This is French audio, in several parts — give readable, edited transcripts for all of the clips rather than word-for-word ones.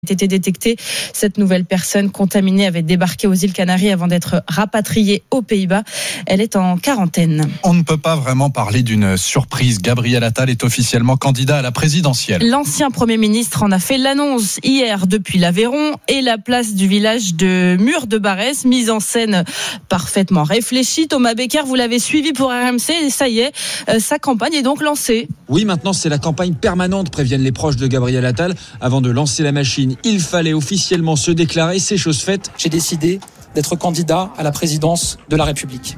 été détectée. Cette nouvelle personne contaminée avait débarqué aux îles Canaries avant d'être rapatriée aux Pays-Bas. Elle est en quarantaine. On ne peut pas vraiment parler d'une surprise. Gabriel Attal est officiellement candidat à la présidentielle. L'ancien Premier ministre en a fait l'annonce hier depuis l'Aveyron et la place du village de Mur-de-Barès, mise en scène parfaitement réfléchie. Thomas Becker, vous l'avez suivi pour RMC et ça y est, sa campagne est donc lancée. Oui, maintenant c'est la campagne permanente, préviennent les proches de Gabriel Attal. Avant de lancer la machine, il fallait officiellement se déclarer, c'est chose faite. J'ai décidé d'être candidat à la présidence de la République.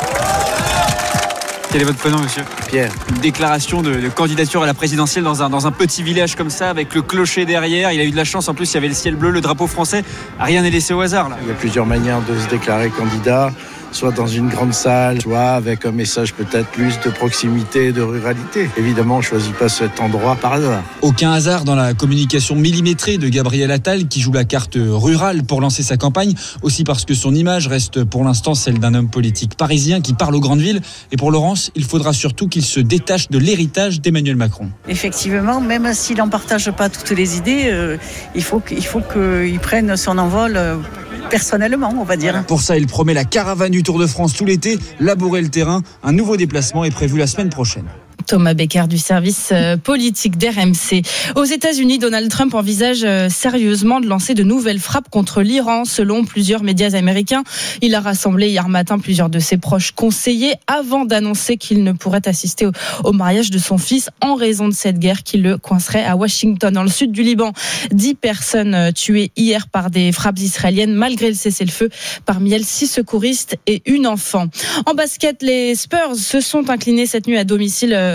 Quel est votre prénom, monsieur ? Pierre. Une déclaration de candidature à la présidentielle dans un petit village comme ça, avec le clocher derrière. Il a eu de la chance, en plus il y avait le ciel bleu, le drapeau français. Rien n'est laissé au hasard là. Il y a plusieurs manières de se déclarer candidat, soit dans une grande salle, soit avec un message peut-être plus de proximité, de ruralité. Évidemment, on ne choisit pas cet endroit par hasard. Aucun hasard dans la communication millimétrée de Gabriel Attal qui joue la carte rurale pour lancer sa campagne, aussi parce que son image reste pour l'instant celle d'un homme politique parisien qui parle aux grandes villes. Et pour Laurence, il faudra surtout qu'il se détache de l'héritage d'Emmanuel Macron. Effectivement, même s'il n'en partage pas toutes les idées, il faut qu'il prenne son envol personnellement, on va dire. Pour ça, il promet la caravane du Tour de France tout l'été, labourer le terrain. Un nouveau déplacement est prévu la semaine prochaine. Thomas Becker du service politique d'RMC. Aux États-Unis, Donald Trump envisage sérieusement de lancer de nouvelles frappes contre l'Iran, selon plusieurs médias américains. Il a rassemblé hier matin plusieurs de ses proches conseillers avant d'annoncer qu'il ne pourrait assister au mariage de son fils en raison de cette guerre qui le coincerait à Washington. Dans le sud du Liban, 10 personnes tuées hier par des frappes israéliennes malgré le cessez-le-feu. Parmi elles, 6 secouristes et une enfant. En basket, les Spurs se sont inclinés cette nuit à domicile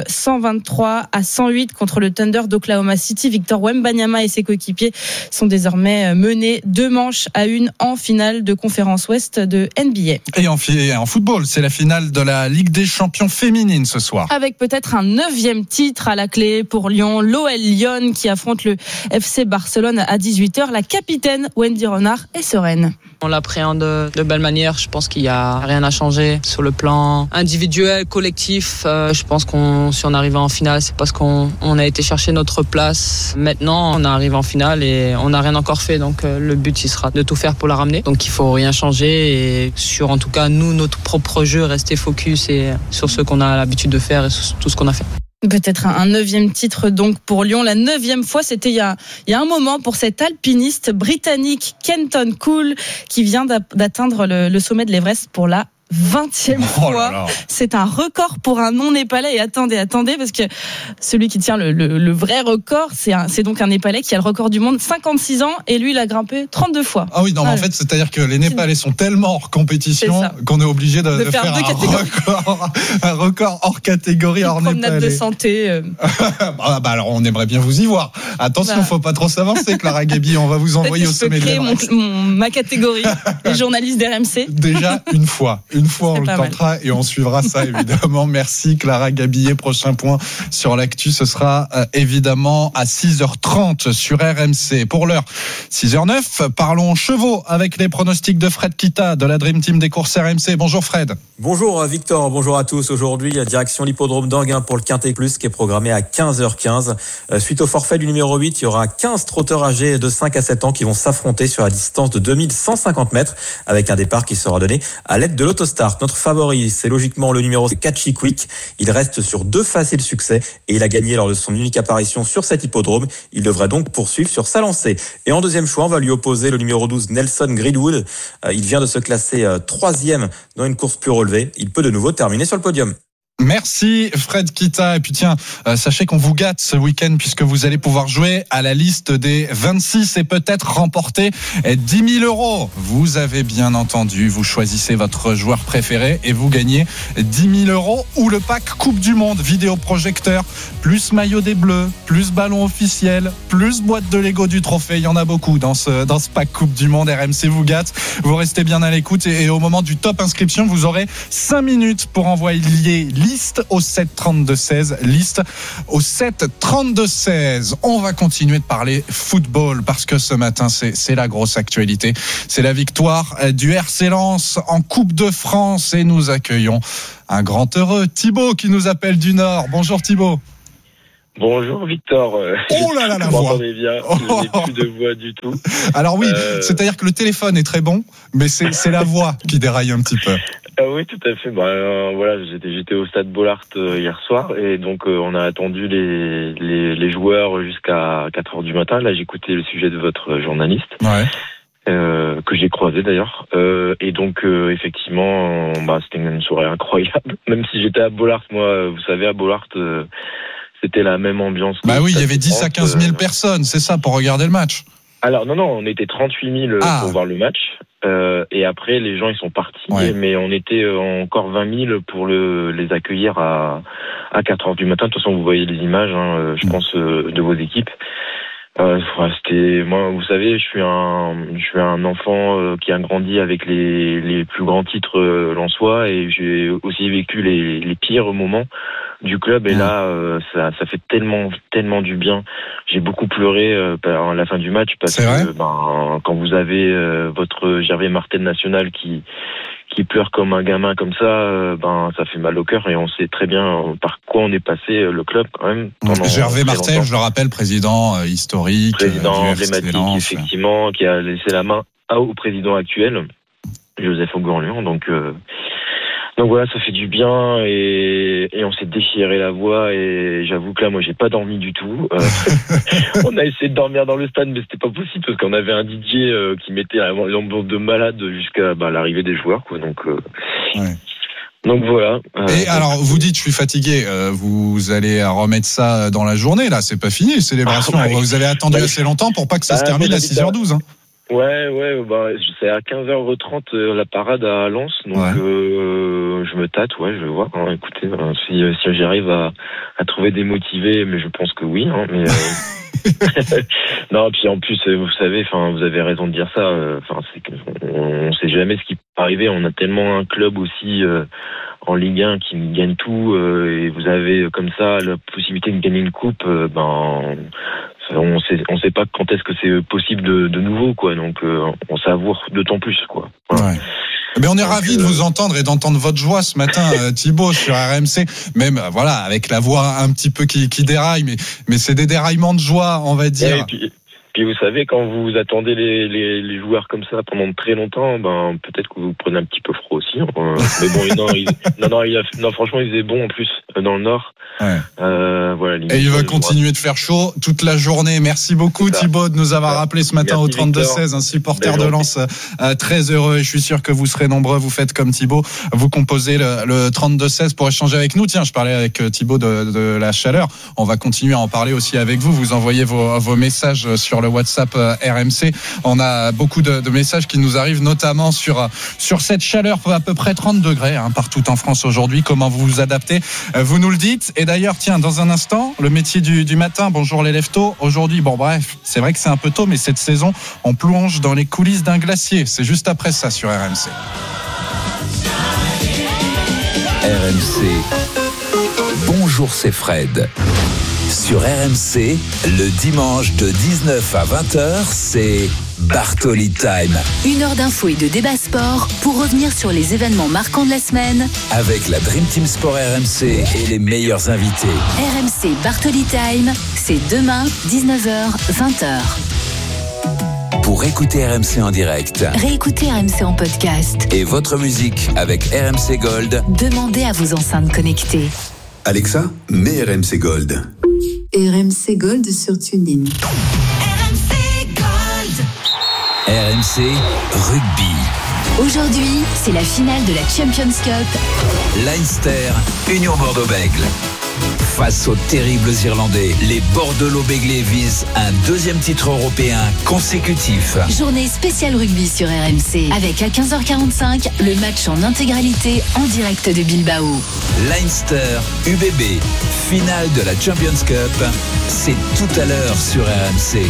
123-108 contre le Thunder d'Oklahoma City. Victor Wembanyama et ses coéquipiers sont désormais menés 2-1 en finale de conférence Ouest de NBA. Et en football, c'est la finale de la Ligue des champions féminine ce soir. Avec peut-être un 9e titre à la clé pour Lyon. L'OL Lyon qui affronte le FC Barcelone à 18h. La capitaine Wendy Renard est sereine. On l'appréhende de belle manière. Je pense qu'il n'y a rien à changer sur le plan individuel, collectif. Je pense si on arrive en finale, c'est parce qu'on a été chercher notre place. Maintenant, on arrive en finale et on n'a rien encore fait. Donc le but, il sera de tout faire pour la ramener. Donc il ne faut rien changer et sur, en tout cas, nous, notre propre jeu, rester focus et sur ce qu'on a l'habitude de faire et sur tout ce qu'on a fait. Peut-être un 9e titre donc pour Lyon. La 9e fois, c'était il y a un moment pour cet alpiniste britannique Kenton Cool qui vient d'atteindre le sommet de l'Everest pour la 20e fois. C'est un record pour un non-népalais. Et attendez, parce que celui qui tient le vrai record, c'est donc un népalais qui a le record du monde, 56 ans, et lui, il a grimpé 32 fois. Ah oui, non, mais en fait, c'est-à-dire que les Népalais sont tellement hors compétition qu'on est obligé de faire un record hors catégorie, hors népalais. Promenade de santé. Alors, on aimerait bien vous y voir. Attention, faut pas trop s'avancer, Clara Gabi. On va vous envoyer au sommet de l'Everest. Ma catégorie, les journalistes d'RMC. Déjà, une fois, on le tentera et on suivra ça évidemment. Merci Clara Gabillet. Prochain point sur l'actu, ce sera évidemment à 6h30 sur RMC. Pour l'heure, 6h09, parlons chevaux avec les pronostics de Fred Kita de la Dream Team des courses RMC. Bonjour Fred. Bonjour Victor, bonjour à tous. Aujourd'hui, direction l'hippodrome d'Anguin pour le Quintet Plus qui est programmé à 15h15. Suite au forfait du numéro 8, il y aura 15 trotteurs âgés de 5 à 7 ans qui vont s'affronter sur la distance de 2150 mètres avec un départ qui sera donné à l'aide de l'autostart. Notre favori, c'est logiquement le numéro Catchy Quick. Il reste sur 2 faciles succès et il a gagné lors de son unique apparition sur cet hippodrome. Il devrait donc poursuivre sur sa lancée. Et en deuxième choix, on va lui opposer le numéro 12 Nelson Greenwood. Il vient de se classer 3e dans une course plus relevée. Il peut de nouveau terminer sur le podium. Merci Fred Kita. Et puis tiens, sachez qu'on vous gâte ce week-end puisque vous allez pouvoir jouer à la liste des 26 et peut-être remporter 10 000 €. Vous avez bien entendu, vous choisissez votre joueur préféré et vous gagnez 10 000 € ou le pack Coupe du Monde, vidéoprojecteur, plus maillot des Bleus, plus ballon officiel, plus boîte de Lego du trophée. Il y en a beaucoup dans ce pack Coupe du Monde. RMC vous gâte. Vous restez bien à l'écoute et au moment du top inscription, vous aurez 5 minutes pour envoyer liste au 7 32 16, liste au 7 32 16. On va continuer de parler football parce que ce matin c'est la grosse actualité. C'est la victoire du RC Lens en Coupe de France et nous accueillons un grand heureux Thibaut qui nous appelle du Nord. Bonjour Thibaut. Bonjour Victor. Oh là là, la voix. Vous m'entendez bien. Je n'ai plus de voix du tout. Alors oui, c'est-à-dire que le téléphone est très bon, mais c'est la voix qui déraille un petit peu. Oui, tout à fait. Voilà, j'étais au stade Bollaert hier soir et donc on a attendu les joueurs jusqu'à 4h du matin. Là, j'écoutais le sujet de votre journaliste. Ouais. Que j'ai croisé d'ailleurs. Et donc effectivement, c'était une soirée incroyable. Même si j'étais à Bollaert, moi, vous savez, à Bollaert, c'était la même ambiance. Bah oui, il y avait 10 à 15 000 personnes, c'est ça, pour regarder le match. Alors non, on était 38 000 pour voir le match. Et après, les gens, ils sont partis. Ouais. Mais on était encore 20 000 pour les accueillir à 4h du matin. De toute façon, vous voyez les images, je pense, de vos équipes. C'était moi, vous savez, je suis un enfant qui a grandi avec les plus grands titres lensois et j'ai aussi vécu les pires moments du club et là ça fait tellement du bien. J'ai beaucoup pleuré à la fin du match parce que quand vous avez votre Gervais Martel national qui pleure comme un gamin comme ça, ça fait mal au cœur et on sait très bien par quoi on est passé le club quand même. Gervais Martel, je le rappelle, président historique, président emblématique effectivement, qui a laissé la main au président actuel, Joseph Augorlian. Donc voilà, ça fait du bien et on s'est déchiré la voix et j'avoue que là, moi, j'ai pas dormi du tout. On a essayé de dormir dans le stade, mais c'était pas possible parce qu'on avait un DJ qui mettait l'ambiance de malade jusqu'à l'arrivée des joueurs, quoi. Donc voilà. Et alors, vous dites, je suis fatigué. Vous allez remettre ça dans la journée, là. C'est pas fini, les célébrations. Vous avez attendu assez longtemps pour pas que ça se termine à 6h12. Ouais, c'est à 15h30 la parade à Lens, donc je me tâte, je vais voir. Écoutez, si j'arrive à trouver des motivés, mais je pense que oui. Mais non, puis en plus, vous savez, vous avez raison de dire ça. On sait jamais ce qui peut arriver. On a tellement un club aussi en Ligue 1 qui gagne tout, et vous avez comme ça la possibilité de gagner une coupe. On sait pas quand est-ce que c'est possible de nouveau, quoi. Donc on savoure d'autant plus, quoi. Voilà. Ouais. Mais on est ravis de vous entendre et d'entendre votre joie ce matin, Thibaut, sur RMC. Même, avec la voix un petit peu qui déraille, mais c'est des déraillements de joie, on va dire. Et puis vous savez, quand vous attendez les joueurs comme ça pendant très longtemps, peut-être que vous prenez un petit peu froid aussi. Mais bon, franchement, il faisait bon en plus dans le Nord. Ouais. Et il va continuer de faire chaud toute la journée. Merci beaucoup Thibaut de nous avoir rappelé ce matin. Merci, au 32-16, un supporter de Lens très heureux, et je suis sûr que vous serez nombreux. Vous faites comme Thibaut, vous composez le 32-16 pour échanger avec nous. Tiens, je parlais avec Thibaut de la chaleur. On va continuer à en parler aussi avec vous. Vous envoyez vos messages sur le WhatsApp RMC. On a beaucoup de messages qui nous arrivent, notamment sur cette chaleur, à peu près 30 degrés partout en France aujourd'hui. Comment vous vous adaptez? Vous nous le dites. Et d'ailleurs, tiens, dans un instant, le métier du matin. Bonjour les leftos. Aujourd'hui, c'est vrai que c'est un peu tôt, mais cette saison, on plonge dans les coulisses d'un glacier. C'est juste après ça sur RMC. RMC. Bonjour, c'est Fred. Sur RMC, le dimanche de 19 à 20h, c'est Bartoli Time. 1 heure d'infos et de débat sport pour revenir sur les événements marquants de la semaine. Avec la Dream Team Sport RMC et les meilleurs invités. RMC Bartoli Time, c'est demain, 19h, 20h. Pour écouter RMC en direct, réécoutez RMC en podcast. Et votre musique avec RMC Gold. Demandez à vos enceintes connectées. Alexa, mets RMC Gold. RMC Gold sur TuneIn. RMC Gold. RMC Rugby. Aujourd'hui, c'est la finale de la Champions Cup. Leinster, Union Bordeaux-Bègles. Face aux terribles Irlandais, les Bordelot-Béglés visent un 2e titre européen consécutif. Journée spéciale rugby sur RMC. Avec à 15h45, le match en intégralité en direct de Bilbao. Leinster, UBB, finale de la Champions Cup. C'est tout à l'heure sur RMC.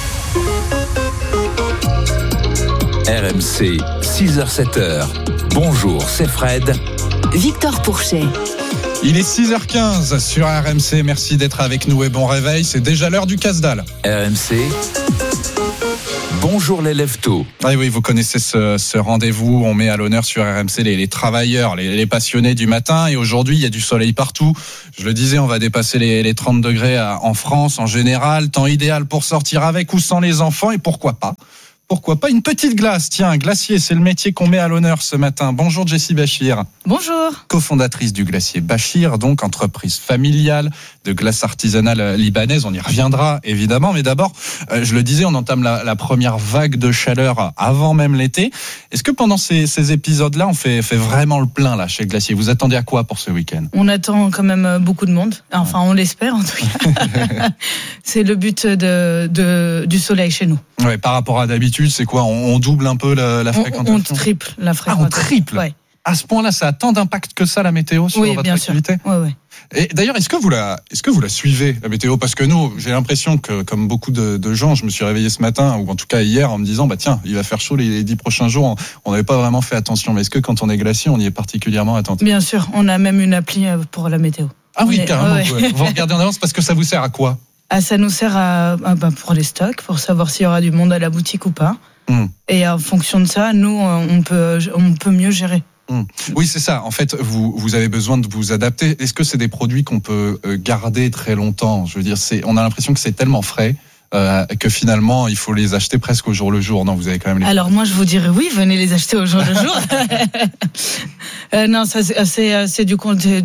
RMC, 6h-7h. Bonjour, c'est Fred. Victor Pourchet. Il est 6h15 sur RMC. Merci d'être avec nous et bon réveil. C'est déjà l'heure du casse-dalle. RMC. Bonjour. Bonjour les lève-tôt. Oui, vous connaissez ce rendez-vous. On met à l'honneur sur RMC les travailleurs, les passionnés du matin. Et aujourd'hui, il y a du soleil partout. Je le disais, on va dépasser les 30 degrés en France en général. Temps idéal pour sortir avec ou sans les enfants. Et pourquoi pas une petite glace. Tiens, un glacier, c'est le métier qu'on met à l'honneur ce matin. Bonjour Jessie Bachir. Bonjour. Cofondatrice du glacier Bachir, donc entreprise familiale de glace artisanale libanaise. On y reviendra évidemment, mais d'abord, je le disais, on entame la première vague de chaleur avant même l'été. Est-ce que pendant ces épisodes-là, on fait vraiment le plein là chez le glacier ? Vous attendez à quoi pour ce week-end ? On attend quand même beaucoup de monde. Enfin, on l'espère en tout cas. C'est le but du soleil chez nous. Ouais, par rapport à d'habitude, c'est quoi ? On double un peu la fréquentation ? On triple la fréquentation. Ah, on triple ? Ouais. À ce point-là, ça a tant d'impact que ça, la météo, sur votre activité ? Oui. Et d'ailleurs, est-ce que vous la suivez, la météo ? Parce que nous, j'ai l'impression que, comme beaucoup de gens, je me suis réveillé ce matin, ou en tout cas hier, en me disant, tiens, il va faire chaud les 10 prochains jours. On n'avait pas vraiment fait attention. Mais est-ce que quand on est glacier, on y est particulièrement attentif ? Bien sûr, on a même une appli pour la météo. Ah oui, carrément. Vous regardez en avance parce que ça vous sert à quoi ? Ça nous sert pour les stocks, pour savoir s'il y aura du monde à la boutique ou pas. Et en fonction de ça, nous, on peut mieux gérer. Oui, c'est ça. En fait, vous avez besoin de vous adapter. Est-ce que c'est des produits qu'on peut garder très longtemps ? Je veux dire, on a l'impression que c'est tellement frais que finalement, il faut les acheter presque au jour le jour. Non, vous avez quand même. Alors moi, je vous dirais oui, venez les acheter au jour le jour. Non, ça c'est du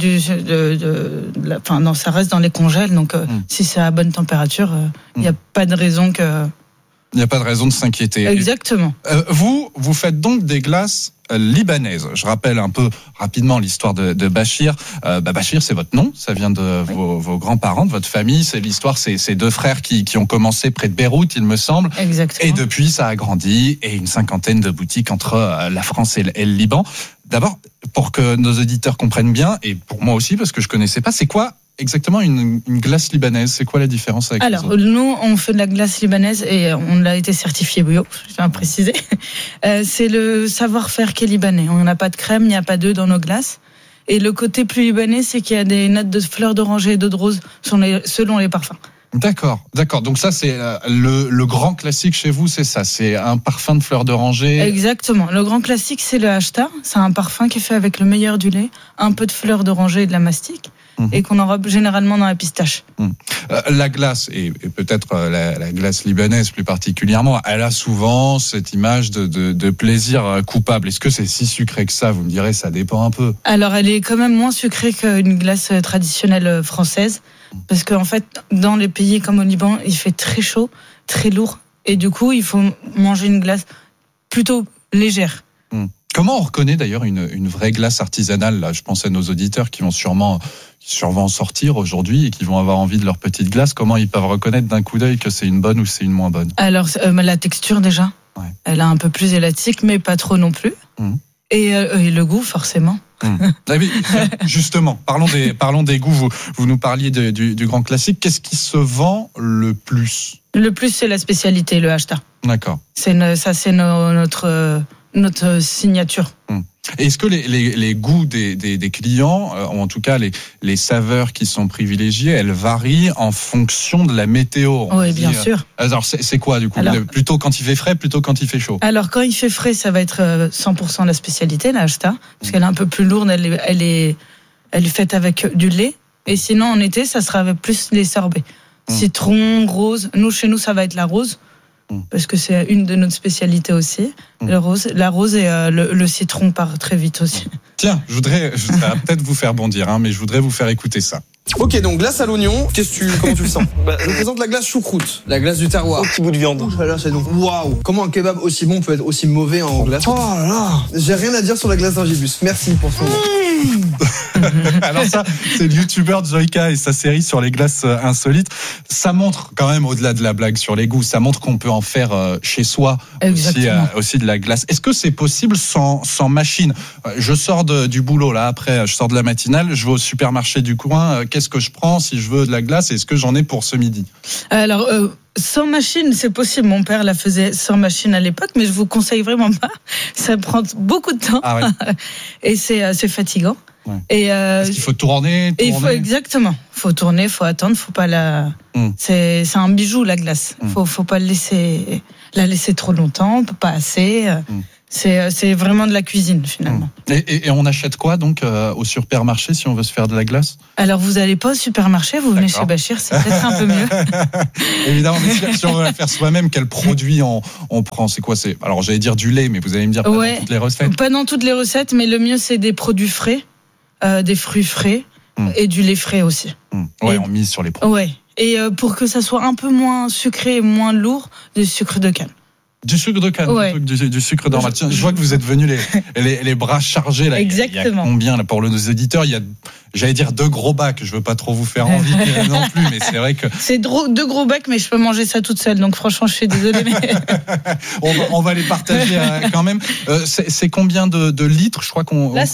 non, ça reste dans les congèles. Donc, si c'est à bonne température, il n'y a pas de raison que. Il n'y a pas de raison de s'inquiéter. Exactement. Vous faites donc des glaces libanaises. Je rappelle un peu rapidement l'histoire de Bachir. Bachir, c'est votre nom. Ça vient de vos grands-parents, de votre famille. C'est l'histoire, c'est ces deux frères qui ont commencé près de Beyrouth, il me semble. Exactement. Et depuis, ça a grandi. Et une cinquantaine de boutiques entre la France et le Liban. D'abord, pour que nos auditeurs comprennent bien, et pour moi aussi, parce que je connaissais pas, c'est quoi exactement une glace libanaise ? C'est quoi la différence avec les autres ? Nous, on fait de la glace libanaise et on a été certifié bio, je tiens à préciser. C'est le savoir-faire qui est libanais. On n'a pas de crème, il n'y a pas d'œufs dans nos glaces. Et le côté plus libanais, c'est qu'il y a des notes de fleurs d'oranger et d'eau de rose selon les parfums. D'accord. Donc ça, c'est le grand classique chez vous, c'est ça ? C'est un parfum de fleurs d'oranger ? Exactement. Le grand classique, c'est le Ashtar. C'est un parfum qui est fait avec le meilleur du lait, un peu de fleurs d'oranger et de la mastic. Et qu'on enrobe généralement dans la pistache. La glace, et peut-être la glace libanaise plus particulièrement, elle a souvent cette image de plaisir coupable. Est-ce que c'est si sucré que ça ? Vous me direz, ça dépend un peu. Alors, elle est quand même moins sucrée qu'une glace traditionnelle française. Parce qu'en fait, dans les pays comme au Liban, il fait très chaud, très lourd. Et du coup, il faut manger une glace plutôt légère. Comment on reconnaît d'ailleurs une vraie glace artisanale ? Là, je pense à nos auditeurs qui vont sûrement sortir aujourd'hui et qui vont avoir envie de leur petite glace. Comment ils peuvent reconnaître d'un coup d'œil que c'est une bonne ou c'est une moins bonne ? Alors, la texture déjà, elle est un peu plus élastique, mais pas trop non plus. Et le goût, forcément. Justement, parlons des goûts. Vous nous parliez du grand classique. Qu'est-ce qui se vend le plus ? Le plus, c'est la spécialité, le Ashtar. D'accord. C'est notre signature. Est-ce que les goûts des clients, ou en tout cas les saveurs qui sont privilégiées, elles varient en fonction de la météo ? Oui, bien sûr. Alors c'est quoi du coup ? Plutôt quand il fait frais, plutôt quand il fait chaud ? Alors quand il fait frais, ça va être 100% la spécialité, la Ashtar, parce qu'elle est un peu plus lourde, elle est faite avec du lait. Et sinon en été, ça sera avec plus les sorbets. Citron, rose. Chez nous, ça va être la rose. Parce que c'est une de nos spécialités aussi. La rose et le citron part très vite aussi. Tiens, ça va peut-être vous faire bondir, mais je voudrais vous faire écouter ça. Ok, donc glace à l'oignon, comment tu le sens ? Je présente la glace choucroute, la glace du terroir. Petit bout de viande. Oh là là, c'est donc waouh. Comment un kebab aussi bon peut être aussi mauvais en glace ? Oh là là. J'ai rien à dire sur la glace d'Angibus. Merci pour ce moment. Alors ça, c'est le youtubeur Joyka et sa série sur les glaces insolites. Ça montre quand même, au-delà de la blague sur les goûts, ça montre qu'on peut en faire chez soi aussi de la glace. Est-ce que c'est possible sans machine ? Je sors du boulot là, après je sors de la matinale, je vais au supermarché du coin, qu'est-ce que je prends si je veux de la glace ? Est-ce que j'en ai pour ce midi ? Alors, sans machine, c'est possible. Mon père la faisait sans machine à l'époque, mais je vous conseille vraiment pas. Ça prend beaucoup de temps. Ah ouais. Et c'est fatigant. Ouais. Et parce qu'il faut tourner. Exactement. Faut tourner, faut attendre, faut pas c'est un bijou, la glace. Faut pas la laisser trop longtemps, pas assez. C'est vraiment de la cuisine finalement. Et on achète quoi donc au supermarché si on veut se faire de la glace ? Alors vous allez pas au supermarché, vous venez chez Bachir, c'est peut-être un peu mieux. Évidemment, mais si on veut la faire soi-même, quel produit on prend ? C'est quoi ? Alors j'allais dire du lait, mais vous allez me dire pas dans toutes les recettes. Pas dans toutes les recettes, mais le mieux c'est des produits frais, des fruits frais et du lait frais aussi. Ouais, on mise sur les produits. Ouais. Et pour que ça soit un peu moins sucré et moins lourd, du sucre de canne. Du sucre de canne, du sucre normal. Tiens, je vois que vous êtes venus les bras chargés là. Exactement. Il y a combien là, pour nos éditeurs ? Il y a, j'allais dire 2 gros bacs. Je veux pas trop vous faire envie non plus, mais c'est vrai que c'est 2 gros bacs, mais je peux manger ça toute seule. Donc franchement, je suis désolée. Mais... on va les partager quand même. C'est combien de litres ? Je crois qu'on. Là,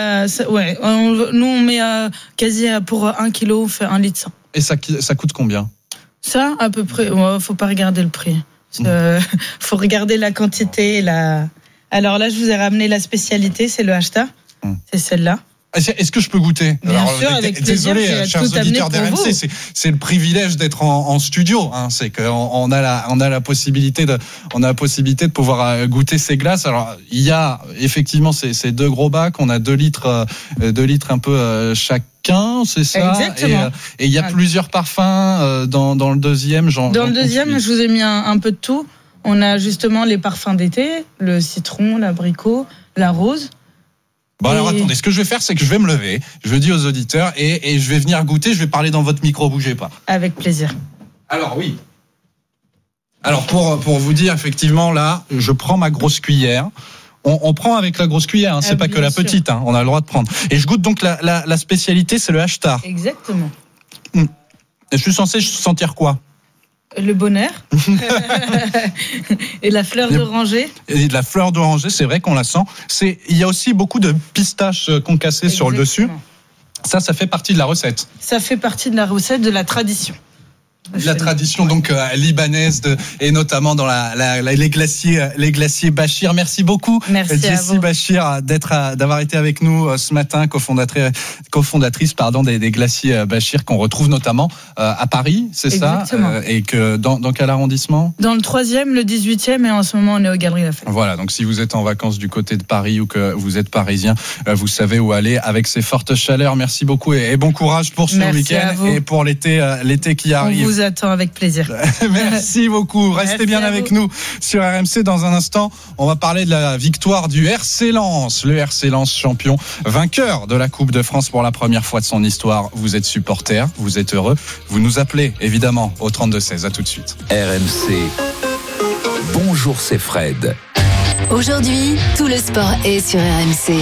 nous on met quasi pour 1 kilo, on fait 1,1 litre. Et ça coûte combien ? Ça, à peu près. Faut pas regarder le prix. Faut regarder la quantité. Alors là, je vous ai ramené la spécialité, c'est le Ashtar. C'est celle-là. Est-ce que je peux goûter ? Bien sûr, avec plaisir. Désolé, chers auditeurs d'RMC, c'est le privilège d'être en studio. C'est qu'on a la possibilité de pouvoir goûter ces glaces. Alors il y a effectivement ces 2 gros bacs. On a 2 litres un peu chacun, c'est ça. Exactement. Et il y a plusieurs parfums dans le deuxième. Dans le deuxième, je vous ai mis un peu de tout. On a justement les parfums d'été, le citron, l'abricot, la rose. Bon alors attendez, ce que je vais faire, c'est que je vais me lever, je le dis aux auditeurs, et je vais venir goûter, je vais parler dans votre micro, bougez pas. Avec plaisir. Alors oui. Alors pour vous dire, effectivement, là, je prends ma grosse cuillère. On prend avec la grosse cuillère, c'est pas que la petite, on a le droit de prendre. Et je goûte donc la spécialité, c'est le Ashtar. Exactement. Je suis censé sentir quoi ? Le bonheur et la fleur d'oranger. Et de la fleur d'oranger, c'est vrai qu'on la sent. Il y a aussi beaucoup de pistaches concassées sur le dessus. Ça fait partie de la recette. Ça fait partie de la recette, de la tradition. La tradition donc libanaise et notamment dans les glaciers Bachir. Merci beaucoup, Jessie Bachir, d'avoir été avec nous ce matin, cofondatrice des glaciers Bachir qu'on retrouve notamment à Paris, c'est exactement ça, et que dans quel arrondissement ? Dans le 3e, le 18e, et en ce moment on est aux Galeries Lafayette. Voilà, donc si vous êtes en vacances du côté de Paris ou que vous êtes parisien, vous savez où aller avec ces fortes chaleurs. Merci beaucoup et bon courage pour ce week-end et pour l'été qui arrive. On vous attend avec plaisir. Merci beaucoup. Restez bien avec nous sur RMC. Dans un instant, on va parler de la victoire du RC Lens. Le RC Lens, champion, vainqueur de la Coupe de France pour la première fois de son histoire. Vous êtes supporter, vous êtes heureux. Vous nous appelez évidemment au 32-16. À tout de suite. RMC. Bonjour, c'est Fred. Aujourd'hui, tout le sport est sur RMC.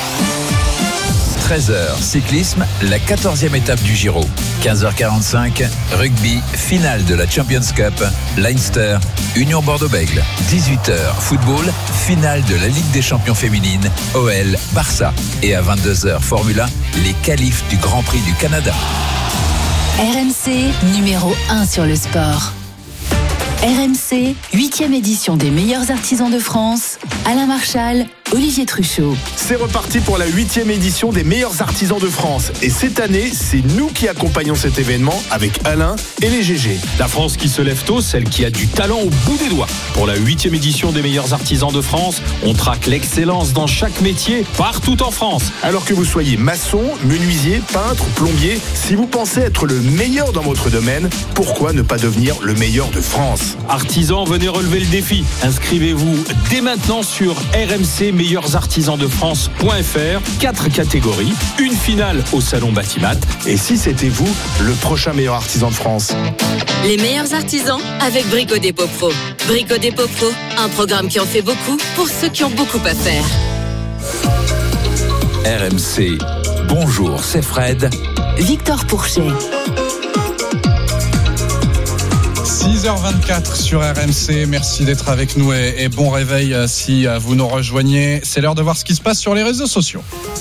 13h, cyclisme, la 14e étape du Giro. 15h45, rugby, finale de la Champions Cup, Leinster, Union Bordeaux-Bègles. 18h, football, finale de la Ligue des Champions féminines, OL, Barça. Et à 22h, Formule 1, les qualifs du Grand Prix du Canada. RMC, numéro 1 sur le sport. RMC, 8e édition des meilleurs artisans de France. Alain Marchal, Olivier Truchot. C'est reparti pour la 8e édition des meilleurs artisans de France. Et cette année, c'est nous qui accompagnons cet événement avec Alain et les GG. La France qui se lève tôt, celle qui a du talent au bout des doigts. Pour la 8e édition des meilleurs artisans de France, on traque l'excellence dans chaque métier, partout en France. Alors que vous soyez maçon, menuisier, peintre, plombier, si vous pensez être le meilleur dans votre domaine, pourquoi ne pas devenir le meilleur de France ? Artisans, venez relever le défi. Inscrivez-vous dès maintenant sur rmcmeilleursartisansdefrance.fr. 4 catégories, une finale au salon Batimat. Et si c'était vous, le prochain meilleur artisan de France. Les meilleurs artisans avec Brico Dépôt Pro. Brico Dépôt Pro, un programme qui en fait beaucoup pour ceux qui ont beaucoup à faire. RMC, bonjour, c'est Fred. Victor Pourchet. 6h24 sur RMC, merci d'être avec nous et bon réveil si vous nous rejoignez. C'est l'heure de voir ce qui se passe sur les réseaux sociaux.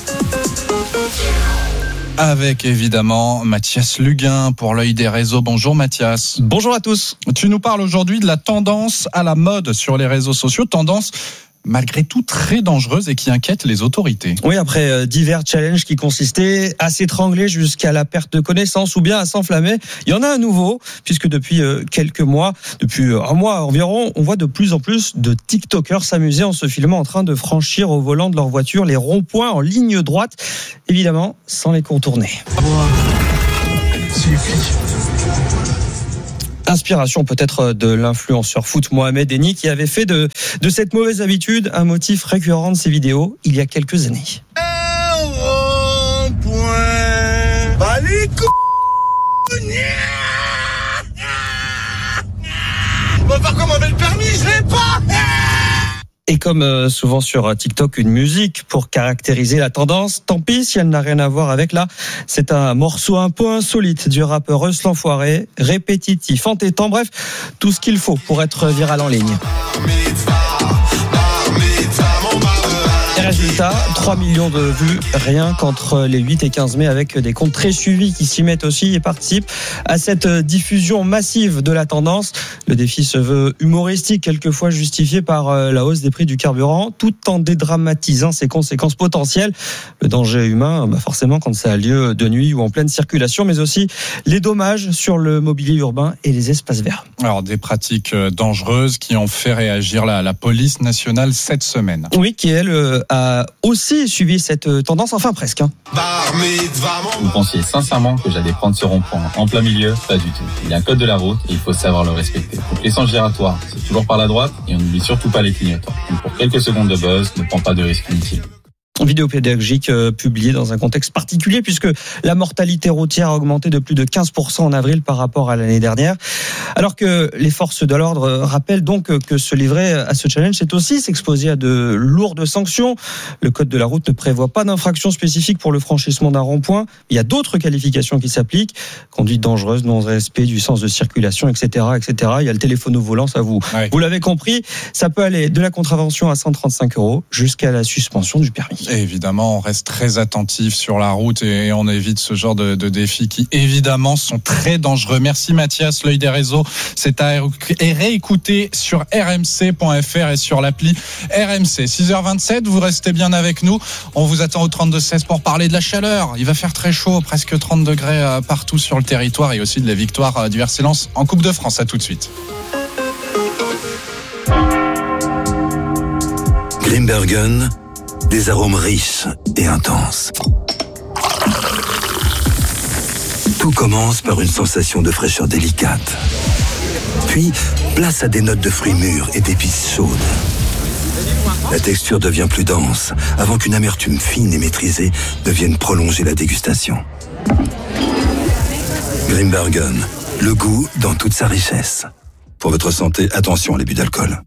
Avec évidemment Mathias Luguin pour l'œil des réseaux. Bonjour Mathias. Bonjour à tous. Tu nous parles aujourd'hui de la tendance à la mode sur les réseaux sociaux, tendance malgré tout très dangereuse et qui inquiète les autorités. Oui, après divers challenges qui consistaient à s'étrangler jusqu'à la perte de connaissance ou bien à s'enflammer, il y en a un nouveau, puisque depuis quelques mois, depuis un mois environ, on voit de plus en plus de TikTokers s'amuser en se filmant en train de franchir au volant de leur voiture les ronds-points en ligne droite, évidemment sans les contourner. Inspiration peut-être de l'influenceur foot Mohamed Eni qui avait fait de cette mauvaise habitude un motif récurrent de ses vidéos il y a quelques années. On va faire commander le permis, je l'ai pas. Et comme souvent sur TikTok, une musique pour caractériser la tendance. Tant pis si elle n'a rien à voir avec là. C'est un morceau un peu insolite du rappeur Eus l'Enfoiré, répétitif, entêtant, bref, tout ce qu'il faut pour être viral en ligne. Et résultat, 3 millions de vues rien qu'entre les 8 et 15 mai avec des comptes très suivis qui s'y mettent aussi et participent à cette diffusion massive de la tendance. Le défi se veut humoristique, quelquefois justifié par la hausse des prix du carburant, tout en dédramatisant ses conséquences potentielles. Le danger humain, forcément quand ça a lieu de nuit ou en pleine circulation, mais aussi les dommages sur le mobilier urbain et les espaces verts. Alors des pratiques dangereuses qui ont fait réagir la police nationale cette semaine. Oui, qui elle a aussi suivi cette tendance, enfin presque. Vous pensiez sincèrement que j'allais prendre ce rond-point en plein milieu? Pas du tout. Il y a un code de la route et il faut savoir le respecter. Donc les sens giratoires, c'est toujours par la droite et on n'oublie surtout pas les clignotants. Donc pour quelques secondes de buzz, ne prends pas de risque inutile. Vidéo pédagogique publiée dans un contexte particulier puisque la mortalité routière a augmenté de plus de 15% en avril par rapport à l'année dernière. Alors que les forces de l'ordre rappellent donc que se livrer à ce challenge, c'est aussi s'exposer à de lourdes sanctions. Le code de la route ne prévoit pas d'infraction spécifique pour le franchissement d'un rond-point. Il y a d'autres qualifications qui s'appliquent. Conduite dangereuse, non-respect du sens de circulation, etc., etc. Il y a le téléphone au volant, ça vous l'avez compris. Ça peut aller de la contravention à 135 € jusqu'à la suspension du permis. Et évidemment, on reste très attentif sur la route et on évite ce genre de défis qui, évidemment, sont très dangereux. Merci Mathias, l'œil des réseaux. C'est à réécouter sur rmc.fr et sur l'appli RMC. 6h27, vous restez bien avec nous. On vous attend au 32-16 pour parler de la chaleur. Il va faire très chaud, presque 30 degrés partout sur le territoire et aussi de la victoire du RC Lens en Coupe de France. À tout de suite. Grimbergen, des arômes riches et intenses. Tout commence par une sensation de fraîcheur délicate. Puis, place à des notes de fruits mûrs et d'épices chaudes. La texture devient plus dense, avant qu'une amertume fine et maîtrisée ne vienne prolonger la dégustation. Grimbergen, le goût dans toute sa richesse. Pour votre santé, attention à l'abus d'alcool.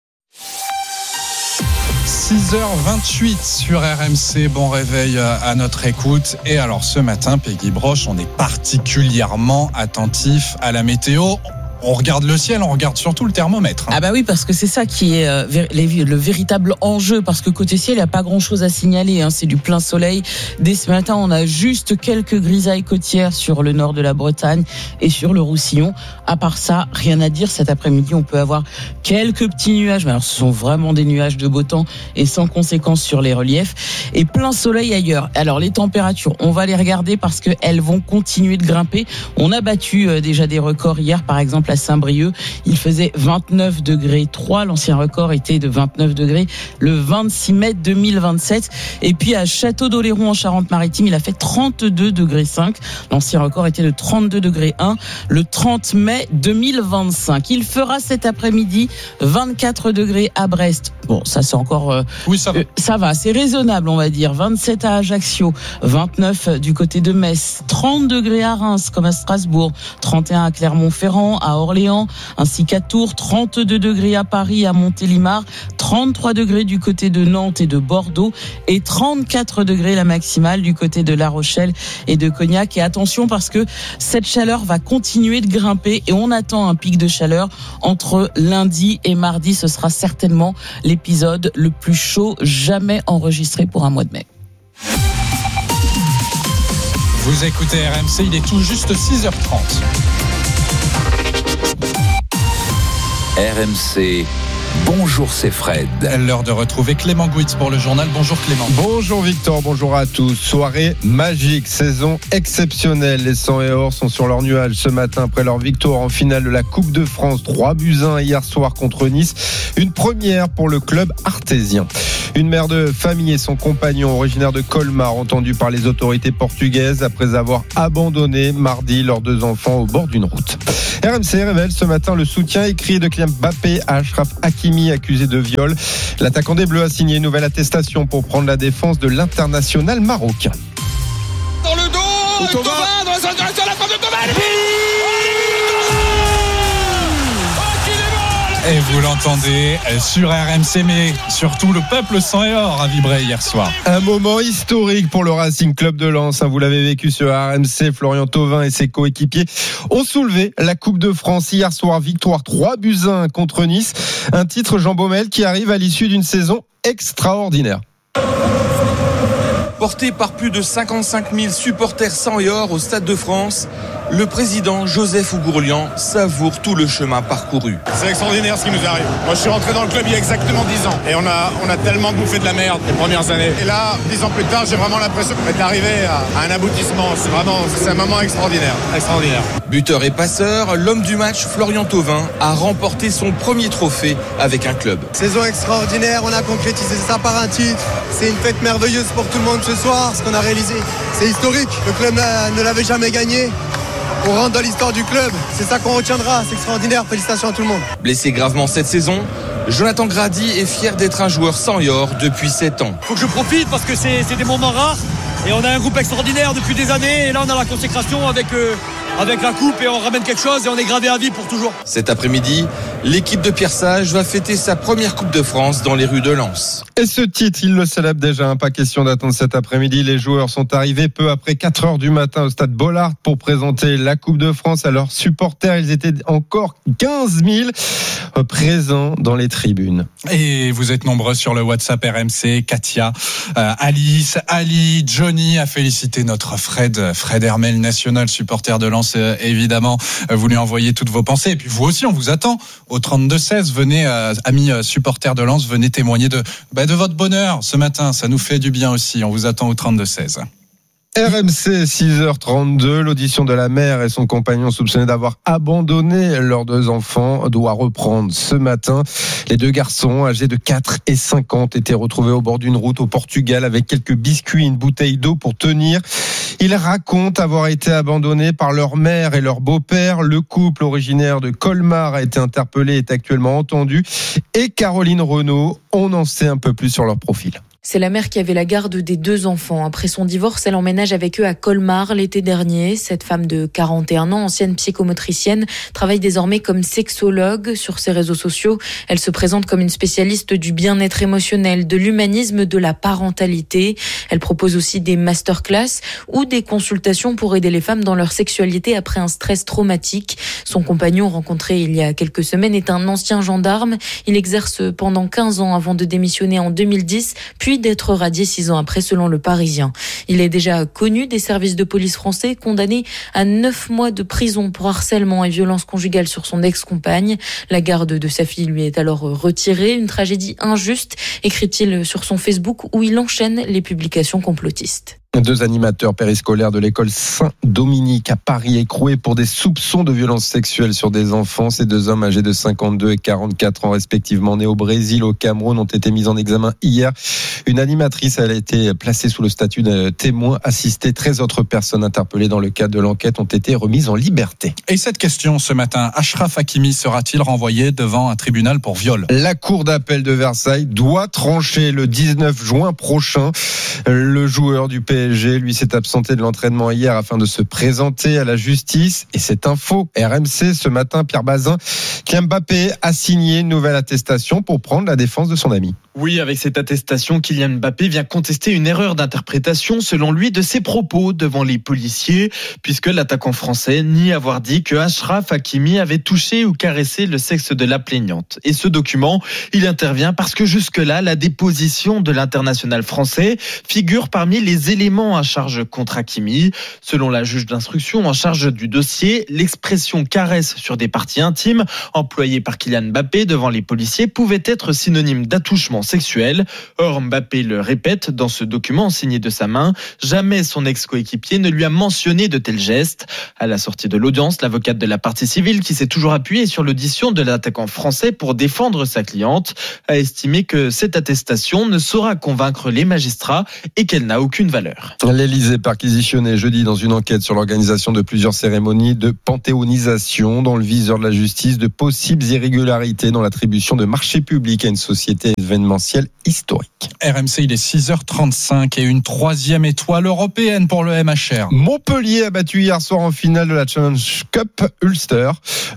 6h28 sur RMC, bon réveil à notre écoute. Et alors ce matin, Peggy Broche, on est particulièrement attentif à la météo. On regarde le ciel, on regarde surtout le thermomètre. Ah bah oui, parce que c'est ça qui est le véritable enjeu, parce que côté ciel, il n'y a pas grand-chose à signaler, c'est du plein soleil. Dès ce matin, on a juste quelques grisailles côtières sur le nord de la Bretagne et sur le Roussillon. À part ça, rien à dire. Cet après-midi, on peut avoir quelques petits nuages, mais alors ce sont vraiment des nuages de beau temps et sans conséquence sur les reliefs. Et plein soleil ailleurs. Alors les températures, on va les regarder parce qu'elles vont continuer de grimper. On a battu déjà des records hier, par exemple à Saint-Brieuc, il faisait 29 degrés 3, l'ancien record était de 29 degrés le 26 mai 2027. Et puis à Château-d'Oléron en Charente-Maritime, il a fait 32 degrés 5, l'ancien record était de 32 degrés 1 le 30 mai 2025. Il fera cet après-midi 24 degrés à Brest. Bon, ça c'est encore oui, ça va, c'est raisonnable on va dire. 27 à Ajaccio, 29 du côté de Metz, 30 degrés à Reims comme à Strasbourg, 31 à Clermont-Ferrand, à Orléans, ainsi qu'à Tours, 32 degrés à Paris, à Montélimar, 33 degrés du côté de Nantes et de Bordeaux et 34 degrés la maximale du côté de La Rochelle et de Cognac. Et attention parce que cette chaleur va continuer de grimper et on attend un pic de chaleur entre lundi et mardi. Ce sera certainement l'épisode le plus chaud jamais enregistré pour un mois de mai. Vous écoutez RMC, il est tout juste 6h30. RMC Bonjour, c'est Fred. L'heure de retrouver Clément Gouitz pour le journal. Bonjour Clément. Bonjour Victor, bonjour à tous. Soirée magique, saison exceptionnelle. Les 100 et or sont sur leur nuage ce matin après leur victoire en finale de la Coupe de France. 3-1 hier soir contre Nice. Une première pour le club artésien. Une mère de famille et son compagnon originaire de Colmar entendus par les autorités portugaises après avoir abandonné mardi leurs 2 enfants au bord d'une route. RMC révèle ce matin le soutien écrit de Kylian Mbappé à Achraf Hakimi accusé de viol. L'attaquant des Bleus a signé une nouvelle attestation pour prendre la défense de l'international marocain. Dans le dos, Thauvin dans la direction de la frappe de Thauvin. Et vous l'entendez sur RMC, mais surtout le peuple 100 et or a vibré hier soir. Un moment historique pour le Racing Club de Lens. Vous l'avez vécu sur RMC. Florian Thauvin et ses coéquipiers ont soulevé la Coupe de France hier soir. Victoire 3-1 contre Nice. Un titre, Jean Baumel, qui arrive à l'issue d'une saison extraordinaire. Porté par plus de 55 000 supporters 100 et or au Stade de France, le président Joseph Ougourlian savoure tout le chemin parcouru. C'est extraordinaire ce qui nous arrive. Moi je suis rentré dans le club il y a exactement 10 ans et on a tellement bouffé de la merde les premières années. Et là, 10 ans plus tard, j'ai vraiment l'impression d'être arrivé à un aboutissement. C'est un moment extraordinaire. Buteur et passeur, l'homme du match Florian Thauvin a remporté son premier trophée avec un club. Saison extraordinaire, on a concrétisé ça par un titre. C'est une fête merveilleuse pour tout le monde ce soir, ce qu'on a réalisé. C'est historique, le club ne l'avait jamais gagné. On rentre dans l'histoire du club, c'est ça qu'on retiendra, c'est extraordinaire, félicitations à tout le monde. Blessé gravement cette saison, Jonathan Grady est fier d'être un joueur 100 et or depuis 7 ans. Faut que je profite parce que c'est des moments rares et on a un groupe extraordinaire depuis des années et là on a la consécration avec la coupe et on ramène quelque chose et on est gravé à vie pour toujours. Cet après-midi, l'équipe de Pierre Sage va fêter sa première Coupe de France dans les rues de Lens. Et ce titre, il le célèbre déjà, pas question d'attendre cet après-midi. Les joueurs sont arrivés peu après 4h du matin au stade Bollaert pour présenter la Coupe de France à leurs supporters. Ils étaient encore 15 000 présents dans les tribunes. Et vous êtes nombreux sur le WhatsApp RMC. Katia, Alice, Ali, Johnny a félicité notre Fred Hermel, national supporter de Lens. Évidemment, vous lui envoyez toutes vos pensées. Et puis vous aussi, on vous attend au 32-16. Venez, amis supporters de Lens, venez témoigner de votre bonheur ce matin. Ça nous fait du bien aussi. On vous attend au 32-16. RMC 6h32, l'audition de la mère et son compagnon soupçonnés d'avoir abandonné leurs 2 enfants doit reprendre ce matin. Les 2 garçons âgés de 4 et 5 ans ont été retrouvés au bord d'une route au Portugal avec quelques biscuits et une bouteille d'eau pour tenir. Ils racontent avoir été abandonnés par leur mère et leur beau-père. Le couple originaire de Colmar a été interpellé et est actuellement entendu. Et Caroline Renaud, on en sait un peu plus sur leur profil. C'est la mère qui avait la garde des 2 enfants. Après son divorce, elle emménage avec eux à Colmar l'été dernier. Cette femme de 41 ans, ancienne psychomotricienne, travaille désormais comme sexologue sur ses réseaux sociaux. Elle se présente comme une spécialiste du bien-être émotionnel, de l'humanisme, de la parentalité. Elle propose aussi des masterclass ou des consultations pour aider les femmes dans leur sexualité après un stress traumatique. Son compagnon, rencontré il y a quelques semaines, est un ancien gendarme. Il exerce pendant 15 ans avant de démissionner en 2010, puis d'être radié 6 ans après, selon Le Parisien. Il est déjà connu des services de police français, condamné à 9 mois de prison pour harcèlement et violence conjugale sur son ex-compagne. La garde de sa fille lui est alors retirée. Une tragédie injuste, écrit-il sur son Facebook, où il enchaîne les publications complotistes. 2 animateurs périscolaires de l'école Saint-Dominique à Paris écroués pour des soupçons de violences sexuelles sur des enfants. Ces 2 hommes âgés de 52 et 44 ans respectivement, nés au Brésil, au Cameroun, ont été mis en examen hier. Une animatrice a été placée sous le statut de témoin assisté. 13 autres personnes interpellées dans le cadre de l'enquête ont été remises en liberté. Et cette question ce matin, Achraf Hakimi sera-t-il renvoyé devant un tribunal pour viol ? La cour d'appel de Versailles doit trancher le 19 juin prochain. Le joueur du PSG, lui, s'est absenté de l'entraînement hier afin de se présenter à la justice. Et cette info, RMC ce matin, Pierre Bazin, Kylian Mbappé a signé une nouvelle attestation pour prendre la défense de son ami. Oui, avec cette attestation, Kylian Kylian Mbappé vient contester une erreur d'interprétation, selon lui, de ses propos devant les policiers, puisque l'attaquant français nie avoir dit que Achraf Hakimi avait touché ou caressé le sexe de la plaignante. Et ce document, il intervient parce que jusque-là, la déposition de l'international français figure parmi les éléments à charge contre Hakimi. Selon la juge d'instruction en charge du dossier, l'expression caresse sur des parties intimes employée par Kylian Mbappé devant les policiers pouvait être synonyme d'attouchement sexuel. Or, Mbappé le répète dans ce document signé de sa main, jamais son ex-coéquipier ne lui a mentionné de tels gestes. À la sortie de l'audience, l'avocate de la partie civile, qui s'est toujours appuyée sur l'audition de l'attaquant français pour défendre sa cliente, a estimé que cette attestation ne saura convaincre les magistrats et qu'elle n'a aucune valeur. L'Élysée perquisitionné jeudi dans une enquête sur l'organisation de plusieurs cérémonies de panthéonisation dans le viseur de la justice de possibles irrégularités dans l'attribution de marchés publics à une société événementielle historique. RMC, il est 6h35 et une 3e étoile européenne pour le MHR. Montpellier a battu hier soir en finale de la Challenge Cup Ulster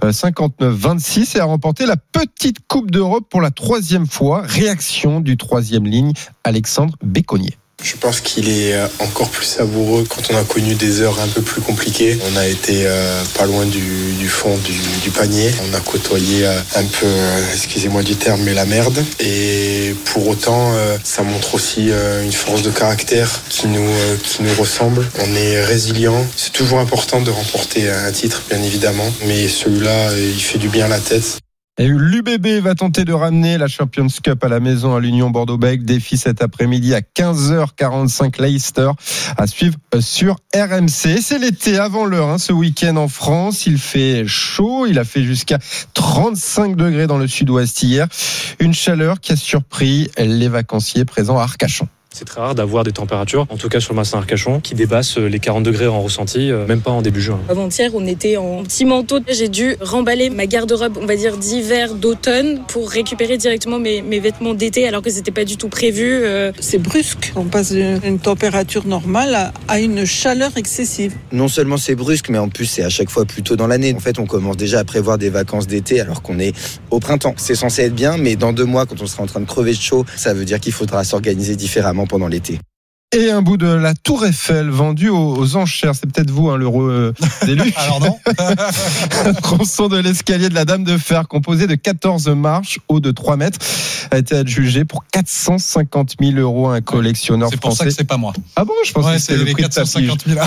59-26 et a remporté la petite Coupe d'Europe pour la 3e fois. Réaction du 3e ligne, Alexandre Béconnier. Je pense qu'il est encore plus savoureux quand on a connu des heures un peu plus compliquées. On a été pas loin du fond du panier. On a côtoyé un peu, excusez-moi du terme, mais la merde. Et pour autant, ça montre aussi une force de caractère qui nous ressemble. On est résilient. C'est toujours important de remporter un titre, bien évidemment. Mais celui-là, il fait du bien à la tête. Et l'UBB va tenter de ramener la Champions Cup à la maison à l'Union Bordeaux-Bègles. Défi cet après-midi à 15h45 Leicester à suivre sur RMC. C'est l'été avant l'heure ce week-end en France. Il fait chaud. Il a fait jusqu'à 35 degrés dans le sud-ouest hier. Une chaleur qui a surpris les vacanciers présents à Arcachon. C'est très rare d'avoir des températures, en tout cas sur le bassin Arcachon, qui dépassent les 40 degrés en ressenti, même pas en début juin. Avant-hier, on était en petit manteau. J'ai dû remballer ma garde-robe, on va dire d'hiver, d'automne, pour récupérer directement mes vêtements d'été, alors que c'était pas du tout prévu. C'est brusque. On passe d'une température normale à une chaleur excessive. Non seulement c'est brusque, mais en plus c'est à chaque fois plus tôt dans l'année. En fait, on commence déjà à prévoir des vacances d'été, alors qu'on est au printemps. C'est censé être bien, mais dans 2 mois, quand on sera en train de crever de chaud, ça veut dire qu'il faudra s'organiser différemment pendant l'été. Et un bout de la Tour Eiffel vendu aux enchères. C'est peut-être vous, l'heureux d'élu. Alors non. Un tronçon de l'escalier de la Dame de Fer, composé de 14 marches, haut de 3 mètres, a été adjugé pour 450 000 € à un collectionneur français. C'est pour ça que c'est pas moi. Ah bon, je pensais que c'était le prix 450 000.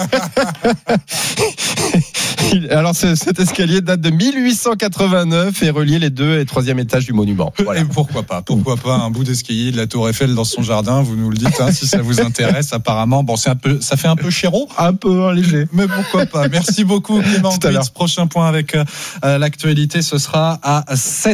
Alors, cet escalier date de 1889 et relie les 2 et 3e étages du monument. Voilà. Et pourquoi pas un bout d'escalier de la Tour Eiffel dans son jardin, vous nous le dites, si ça vous intéresse. Apparemment, bon, ça fait un peu chéro. Un peu léger. Mais pourquoi pas. Merci beaucoup, Clément. Prochain point avec l'actualité, ce sera à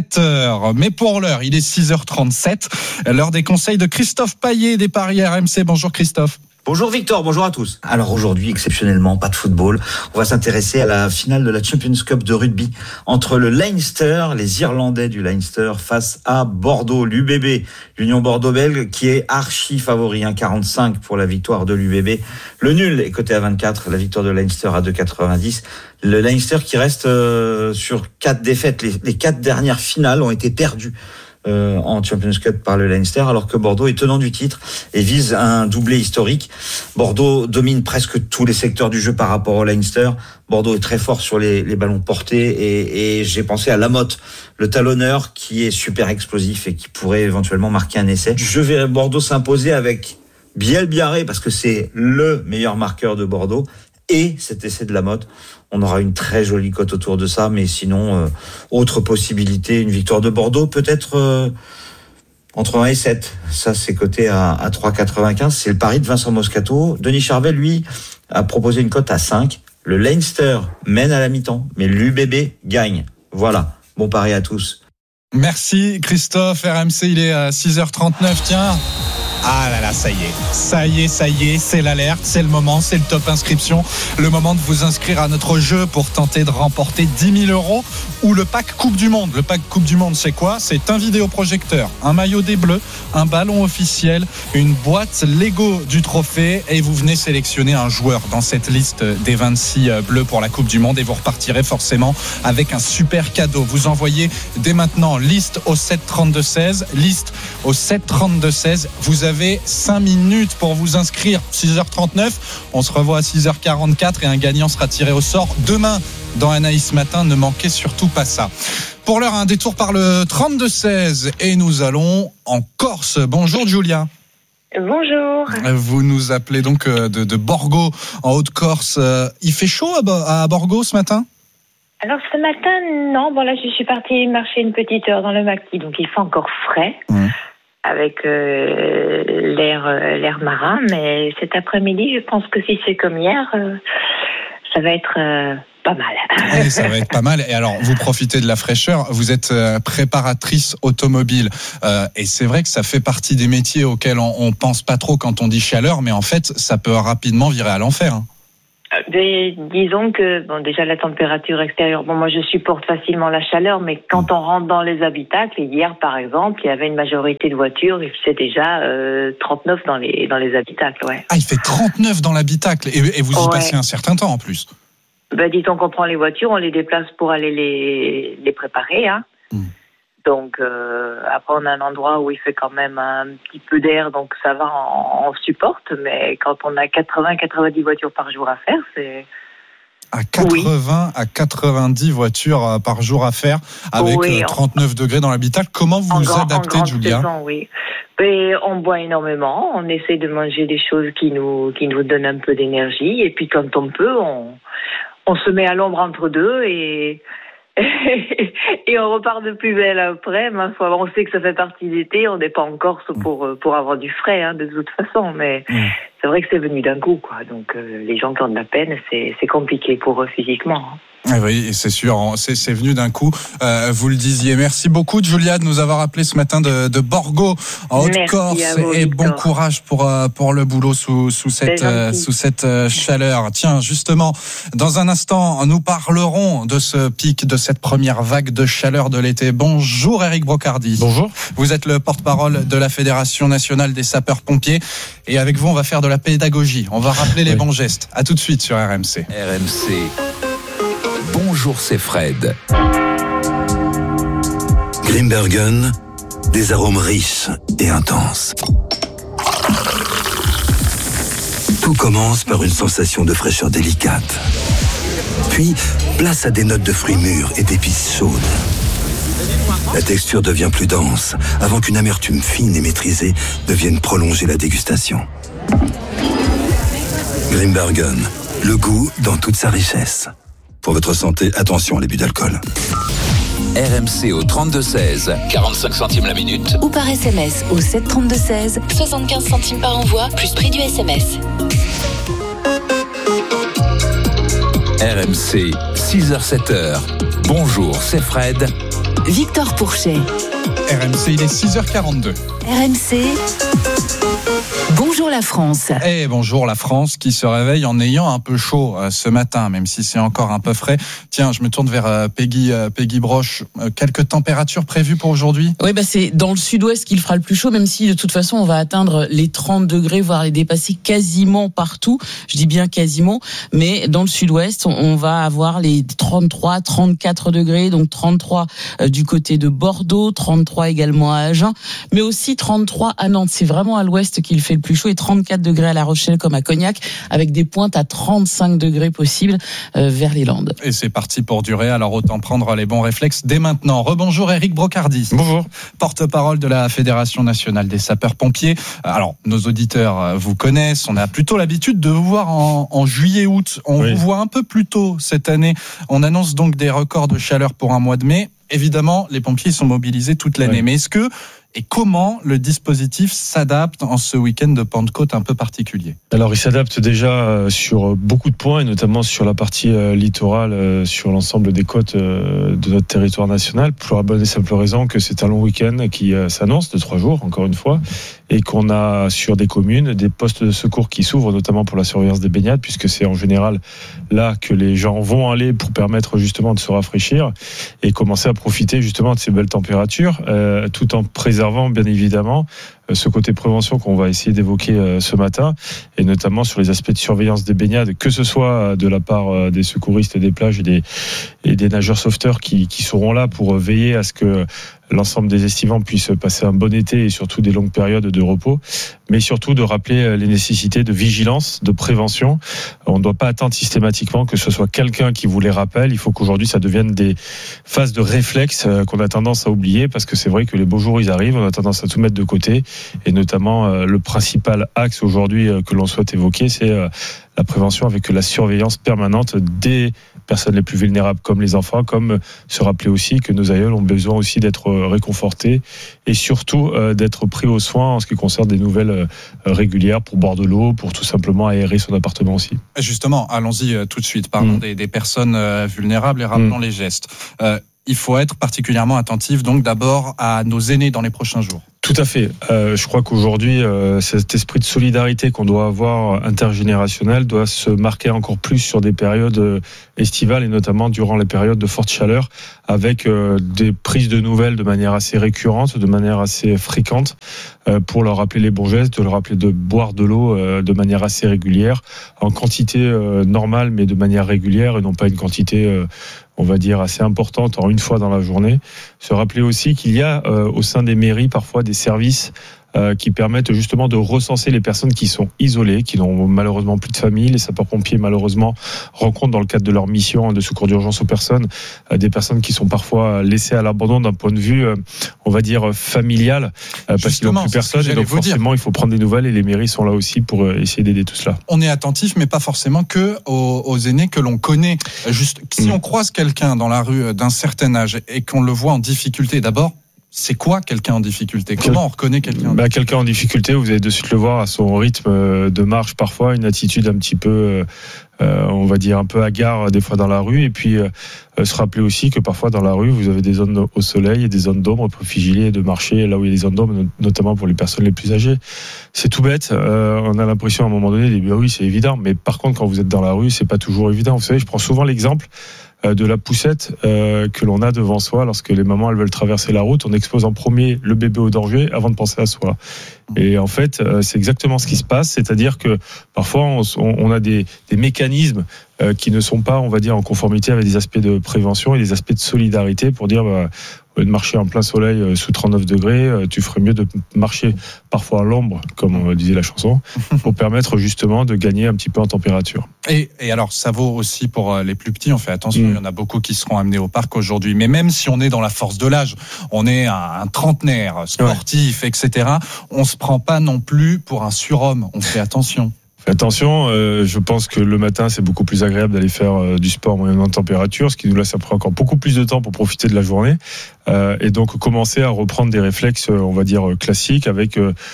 7h. Mais pour l'heure, il est 6h37. L'heure des conseils de Christophe Payet des Paris RMC. Bonjour Christophe. Bonjour Victor, bonjour à tous. Alors aujourd'hui, exceptionnellement, pas de football. On va s'intéresser à la finale de la Champions Cup de rugby entre le Leinster, les Irlandais du Leinster, face à Bordeaux, l'UBB, l'Union Bordeaux-Bègles, qui est archi favori, 1,45 pour la victoire de l'UBB. Le nul est coté à 24, la victoire de Leinster à 2,90. Le Leinster qui reste sur 4 défaites. Les 4 dernières finales ont été perdues en Champions Cup par le Leinster, alors que Bordeaux est tenant du titre et vise un doublé historique. Bordeaux domine presque tous les secteurs du jeu par rapport au Leinster. Bordeaux est très fort sur les ballons portés et j'ai pensé à Lamotte, le talonneur qui est super explosif et qui pourrait éventuellement marquer un essai. Je verrai Bordeaux s'imposer avec Biel-Biarré parce que c'est le meilleur marqueur de Bordeaux et cet essai de Lamotte. On aura une très jolie cote autour de ça, mais sinon, autre possibilité, une victoire de Bordeaux, peut-être entre 1 et 7. Ça, c'est coté à 3,95. C'est le pari de Vincent Moscato. Denis Charvet, lui, a proposé une cote à 5. Le Leinster mène à la mi-temps, mais l'UBB gagne. Voilà, bon pari à tous. Merci Christophe. RMC, il est à 6h39. Tiens. Ah là là, ça y est, c'est l'alerte, c'est le moment, c'est le top inscription, le moment de vous inscrire à notre jeu pour tenter de remporter 10 000 € ou le pack Coupe du Monde. Le pack Coupe du Monde, c'est quoi ? C'est un vidéoprojecteur, un maillot des Bleus, un ballon officiel, une boîte Lego du trophée et vous venez sélectionner un joueur dans cette liste des 26 Bleus pour la Coupe du Monde et vous repartirez forcément avec un super cadeau. Vous envoyez dès maintenant liste au 7 32 16, liste au 7 32 16. Vous avez 5 minutes pour vous inscrire. 6h39, on se revoit à 6h44 et un gagnant sera tiré au sort demain dans Anaïs Matin. Ne manquez surtout pas ça. Pour l'heure, un détour par le 32-16 et nous allons en Corse. Bonjour Julia. Bonjour. Vous nous appelez donc de Borgo en Haute-Corse. Il fait chaud à Borgo ce matin ? Alors ce matin, non. Bon là, je suis partie marcher une petite heure dans le maquis, donc il fait encore frais avec l'air marin. Mais cet après-midi, je pense que si c'est comme hier, ça va être pas mal. Oui, ça va être pas mal. Et alors, vous profitez de la fraîcheur. Vous êtes préparatrice automobile. Et c'est vrai que ça fait partie des métiers auxquels on pense pas trop quand on dit chaleur, mais en fait, ça peut rapidement virer à l'enfer. Hein. Disons que, bon, déjà la température extérieure, bon, moi je supporte facilement la chaleur, mais quand on rentre dans les habitacles, hier par exemple, il y avait une majorité de voitures, il faisait déjà 39 dans les habitacles, ouais. Ah, il fait 39 dans l'habitacle, et vous y passez un certain temps en plus. Disons qu'on prend les voitures, on les déplace pour aller les préparer, hein. Donc après on a un endroit où il fait quand même un petit peu d'air, donc ça va, on supporte, mais quand on a 80-90 voitures par jour à faire, c'est... À 80 à 90 voitures par jour à faire, avec 39 degrés dans l'habitacle. Comment vous vous adaptez, Julia ? Oui. Et on boit énormément, on essaie de manger des choses qui nous donnent un peu d'énergie, et puis quand on peut, on se met à l'ombre entre deux et on repart de plus belle après. On sait que ça fait partie d'été, on n'est pas en Corse pour avoir du frais, hein, de toute façon, mais c'est vrai que c'est venu d'un coup, quoi. Donc les gens qui ont de la peine, c'est compliqué pour eux physiquement, hein. Oui, c'est sûr, c'est venu d'un coup. Vous le disiez. Merci beaucoup, Julia, de nous avoir appelé ce matin de Borgo en Haute-Corse, et bon courage pour le boulot sous cette chaleur. Tiens, justement, dans un instant, nous parlerons de ce pic, de cette première vague de chaleur de l'été. Bonjour, Éric Brocardi. Bonjour. Vous êtes le porte-parole de la Fédération nationale des sapeurs-pompiers, et avec vous, on va faire de la pédagogie. On va rappeler les bons gestes. À tout de suite sur RMC. RMC. Bonjour, c'est Fred. Grimbergen, des arômes riches et intenses. Tout commence par une sensation de fraîcheur délicate. Puis, place à des notes de fruits mûrs et d'épices chaudes. La texture devient plus dense, avant qu'une amertume fine et maîtrisée ne vienne prolonger la dégustation. Grimbergen, le goût dans toute sa richesse. Pour votre santé, attention à l'abus d'alcool. RMC au 32-16, 45 centimes la minute. Ou par SMS au 732-16, 75 centimes par envoi, plus prix du SMS. RMC, 6h-7h. Bonjour, c'est Fred. Victor Pourchet. RMC, il est 6h42. RMC. Bonjour la France. Et bonjour la France qui se réveille en ayant un peu chaud ce matin, même si c'est encore un peu frais. Tiens, je me tourne vers Peggy Broche. Quelques températures prévues pour aujourd'hui ? Oui, c'est dans le sud-ouest qu'il fera le plus chaud, même si de toute façon on va atteindre les 30 degrés, voire les dépasser quasiment partout. Je dis bien quasiment, mais dans le sud-ouest, on va avoir les 33, 34 degrés, donc 33 du côté de Bordeaux, 33 également à Agen, mais aussi 33 à Nantes. C'est vraiment à l'ouest qu'il fait le plus chaud, et 34 degrés à La Rochelle comme à Cognac, avec des pointes à 35 degrés possibles vers les Landes. Et c'est parti pour durer, alors autant prendre les bons réflexes dès maintenant. Rebonjour Éric Brocardi. Bonjour. Porte-parole de la Fédération nationale des sapeurs-pompiers. Alors, nos auditeurs vous connaissent, on a plutôt l'habitude de vous voir en juillet-août. On vous voit un peu plus tôt cette année. On annonce donc des records de chaleur pour un mois de mai. Évidemment, les pompiers sont mobilisés toute l'année. Mais est-ce que et comment le dispositif s'adapte en ce week-end de Pentecôte un peu particulier ? Alors, il s'adapte déjà sur beaucoup de points, et notamment sur la partie littorale, sur l'ensemble des côtes de notre territoire national, pour la bonne et simple raison que c'est un long week-end qui s'annonce de 3 jours, encore une fois, et qu'on a sur des communes des postes de secours qui s'ouvrent, notamment pour la surveillance des baignades, puisque c'est en général là que les gens vont aller pour permettre justement de se rafraîchir et commencer à profiter justement de ces belles températures, tout en préservant bien évidemment ce côté prévention qu'on va essayer d'évoquer ce matin, et notamment sur les aspects de surveillance des baignades, que ce soit de la part des secouristes des plages et des nageurs sauveteurs qui seront là pour veiller à ce que l'ensemble des estivants puissent passer un bon été et surtout des longues périodes de repos, mais surtout de rappeler les nécessités de vigilance, de prévention. On ne doit pas attendre systématiquement que ce soit quelqu'un qui vous les rappelle. Il faut qu'aujourd'hui ça devienne des phases de réflexe qu'on a tendance à oublier, parce que c'est vrai que les beaux jours ils arrivent, on a tendance à tout mettre de côté, et notamment le principal axe aujourd'hui que l'on souhaite évoquer, c'est la prévention avec la surveillance permanente des personnes les plus vulnérables comme les enfants, comme se rappeler aussi que nos aïeuls ont besoin aussi d'être réconfortés et surtout d'être pris aux soins en ce qui concerne des nouvelles régulières pour boire de l'eau, pour tout simplement aérer son appartement aussi. Justement, allons-y tout de suite, parlons des personnes vulnérables et rappelons les gestes. Il faut être particulièrement attentif donc d'abord à nos aînés dans les prochains jours. Tout à fait. Je crois qu'aujourd'hui, cet esprit de solidarité qu'on doit avoir intergénérationnel doit se marquer encore plus sur des périodes estivales et notamment durant les périodes de forte chaleur, avec des prises de nouvelles de manière assez récurrente, de manière assez fréquente, pour leur rappeler les bons gestes, de leur rappeler de boire de l'eau de manière assez régulière, en quantité normale mais de manière régulière et non pas une quantité on va dire assez importante en une fois dans la journée. Se rappeler aussi qu'il y a au sein des mairies parfois des services qui permettent justement de recenser les personnes qui sont isolées, qui n'ont malheureusement plus de famille. Les sapeurs-pompiers malheureusement rencontrent dans le cadre de leur mission de secours d'urgence aux personnes des personnes qui sont parfois laissées à l'abandon d'un point de vue on va dire familial, parce qu'ils n'ont plus personne, et donc forcément il faut prendre des nouvelles, et les mairies sont là aussi pour essayer d'aider tout cela. On est attentif, mais pas forcément que aux aînés que l'on connaît. Juste, si on croise quelqu'un dans la rue d'un certain âge et qu'on le voit en difficulté, d'abord, c'est quoi quelqu'un en difficulté ? Comment on reconnaît quelqu'un ? Quelqu'un en difficulté, vous allez de suite le voir à son rythme de marche parfois, une attitude un petit peu, on va dire un peu hagard des fois dans la rue, et puis se rappeler aussi que parfois dans la rue vous avez des zones au soleil et des zones d'ombre pour vigiler et de marcher là où il y a des zones d'ombre, notamment pour les personnes les plus âgées. C'est tout bête, on a l'impression à un moment donné de dire oui c'est évident, mais par contre quand vous êtes dans la rue c'est pas toujours évident. Vous savez, je prends souvent l'exemple de la poussette que l'on a devant soi lorsque les mamans elles veulent traverser la route. On expose en premier le bébé au danger avant de penser à soi. Et en fait, c'est exactement ce qui se passe, c'est-à-dire que parfois on a des mécanismes qui ne sont pas, on va dire, en conformité avec des aspects de prévention et des aspects de solidarité pour dire au lieu de marcher en plein soleil sous 39 degrés, tu ferais mieux de marcher parfois à l'ombre, comme on disait la chanson, pour permettre justement de gagner un petit peu en température. Et alors, ça vaut aussi pour les plus petits, on fait attention, il y en a beaucoup qui seront amenés au parc aujourd'hui, mais même si on est dans la force de l'âge, on est un trentenaire, sportif, etc., on se prend pas non plus pour un surhomme, on fait attention. Attention, je pense que le matin c'est beaucoup plus agréable d'aller faire du sport moyennant température, ce qui nous laisse après encore beaucoup plus de temps pour profiter de la journée, et donc commencer à reprendre des réflexes, on va dire classiques, avec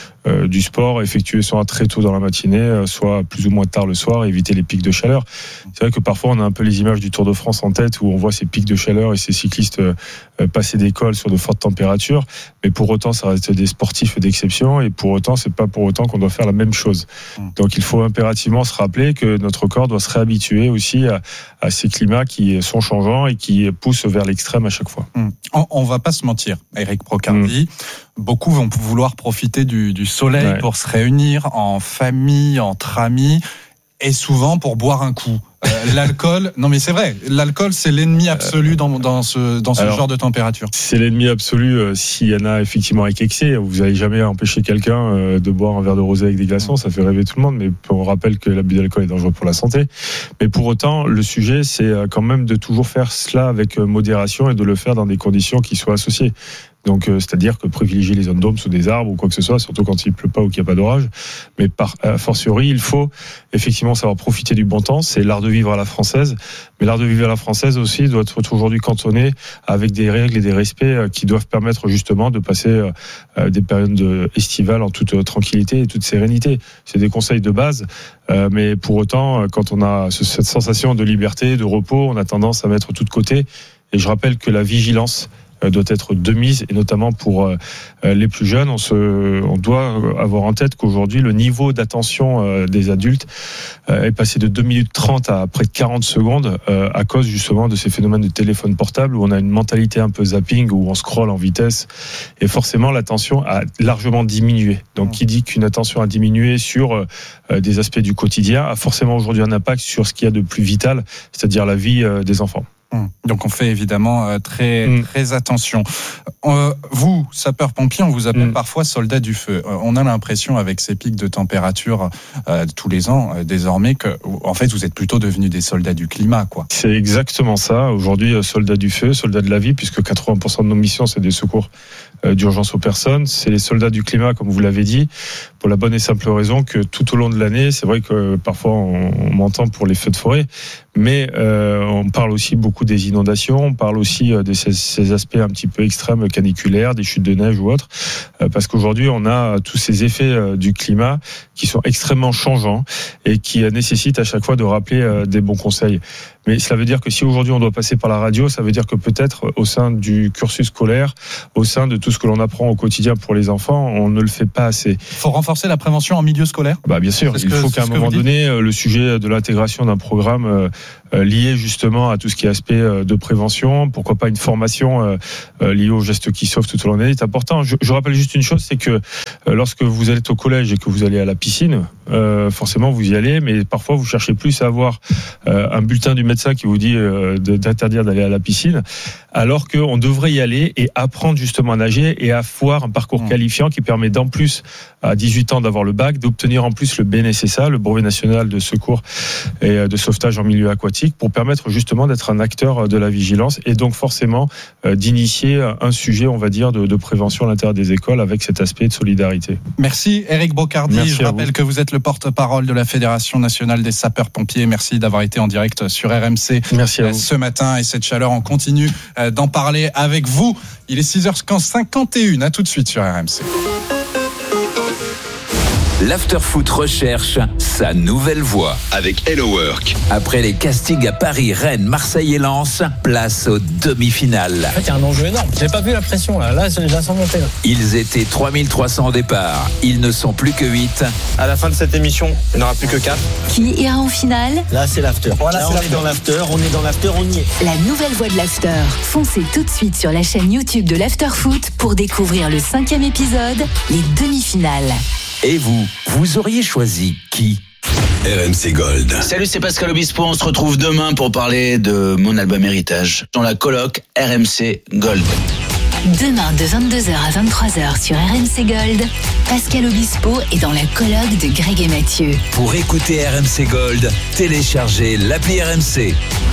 du sport effectué soit très tôt dans la matinée, soit plus ou moins tard le soir, et éviter les pics de chaleur. C'est vrai que parfois on a un peu les images du Tour de France en tête où on voit ces pics de chaleur et ces cyclistes passer des cols sur de fortes températures, mais pour autant ça reste des sportifs d'exception, et pour autant c'est pas pour autant qu'on doit faire la même chose. Donc il faut impérativement se rappeler que notre corps doit se réhabituer aussi à ces climats qui sont changeants et qui poussent vers l'extrême à chaque fois. On va pas se mentir, Eric Procardi, beaucoup vont vouloir profiter du soleil pour se réunir en famille, entre amis, et souvent pour boire un coup. L'alcool, non mais c'est vrai, l'alcool c'est l'ennemi absolu dans ce genre de température. C'est l'ennemi absolu s'il y en a effectivement avec excès. Vous n'allez jamais empêcher quelqu'un de boire un verre de rosé avec des glaçons, ça fait rêver tout le monde, mais on rappelle que l'abus d'alcool est dangereux pour la santé. Mais pour autant, le sujet c'est quand même de toujours faire cela avec modération et de le faire dans des conditions qui soient associées. Donc, c'est-à-dire que privilégier les zones d'ombre sous des arbres ou quoi que ce soit, surtout quand il pleut pas ou qu'il n'y a pas d'orage. Mais a fortiori, il faut effectivement savoir profiter du bon temps. C'est l'art de vivre à la française. Mais l'art de vivre à la française aussi doit être aujourd'hui cantonné avec des règles et des respects qui doivent permettre justement de passer des périodes estivales en toute tranquillité et toute sérénité. C'est des conseils de base. Mais pour autant, quand on a cette sensation de liberté, de repos, on a tendance à mettre tout de côté. Et je rappelle que la vigilance doit être de mise, et notamment pour les plus jeunes. On doit avoir en tête qu'aujourd'hui le niveau d'attention des adultes est passé de 2 minutes 30 à près de 40 secondes à cause justement de ces phénomènes de téléphone portable où on a une mentalité un peu zapping, où on scrolle en vitesse, et forcément l'attention a largement diminué. Donc qui dit qu'une attention a diminué sur des aspects du quotidien a forcément aujourd'hui un impact sur ce qu'il y a de plus vital, c'est-à-dire la vie des enfants. Donc on fait évidemment très attention. Vous, sapeurs-pompiers, on vous appelle parfois soldats du feu. On a l'impression avec ces pics de température tous les ans désormais que en fait vous êtes plutôt devenus des soldats du climat, quoi. C'est exactement ça. Aujourd'hui, soldats du feu, soldats de la vie, puisque 80% de nos missions c'est des secours d'urgence aux personnes. C'est les soldats du climat, comme vous l'avez dit, pour la bonne et simple raison que tout au long de l'année, c'est vrai que parfois on m'entend pour les feux de forêt, mais on parle aussi beaucoup des inondations, on parle aussi de ces aspects un petit peu extrêmes, caniculaires, des chutes de neige ou autres, parce qu'aujourd'hui on a tous ces effets du climat qui sont extrêmement changeants et qui nécessitent à chaque fois de rappeler des bons conseils. Mais cela veut dire que si aujourd'hui on doit passer par la radio, ça veut dire que peut-être au sein du cursus scolaire, au sein de tout ce que l'on apprend au quotidien pour les enfants, on ne le fait pas assez. Il faut renforcer la prévention en milieu scolaire ? Bien sûr, il faut qu'à un moment donné, le sujet de l'intégration d'un programme lié justement à tout ce qui est aspect de prévention, pourquoi pas une formation liée aux gestes qui sauvent tout au long de l'année est important. Je rappelle juste une chose, c'est que lorsque vous allez au collège et que vous allez à la piscine, forcément vous y allez, mais parfois vous cherchez plus à avoir un bulletin du médecin qui vous dit d'interdire d'aller à la piscine, alors qu'on devrait y aller et apprendre justement à nager et à avoir un parcours qualifiant qui permet d'en plus à 18 ans d'avoir le bac, d'obtenir en plus le BNSSA, le brevet national de secours et de sauvetage en milieu aquatique, pour permettre justement d'être un acteur de la vigilance et donc forcément d'initier un sujet, on va dire, de prévention à l'intérieur des écoles avec cet aspect de solidarité. Merci Éric Brocardi. Merci. Je rappelle que vous êtes le porte-parole de la Fédération nationale des sapeurs-pompiers. Merci d'avoir été en direct sur RMC. Merci à vous. Ce matin, et cette chaleur, on continue d'en parler avec vous. Il est 6h51. À tout de suite sur RMC. L'Afterfoot recherche sa nouvelle voix. Avec Hello Work. Après les castings à Paris, Rennes, Marseille et Lens, place aux demi-finales. En fait, il y a un enjeu énorme. J'ai pas vu la pression là. Là, je la sens monter. Ils étaient 3300 au départ. Ils ne sont plus que 8. À la fin de cette émission, il n'y en aura plus que 4. Qui ira en finale ? Là, c'est l'after. Voilà, là, on est dans l'after, on y est. La nouvelle voix de l'after. Foncez tout de suite sur la chaîne YouTube de l'Afterfoot pour découvrir le 5e épisode, les demi-finales. Et vous auriez choisi qui ? RMC Gold. Salut, c'est Pascal Obispo. On se retrouve demain pour parler de mon album Héritage dans la coloc RMC Gold. Demain de 22h à 23h sur RMC Gold, Pascal Obispo est dans la coloc de Greg et Mathieu. Pour écouter RMC Gold, téléchargez l'appli RMC.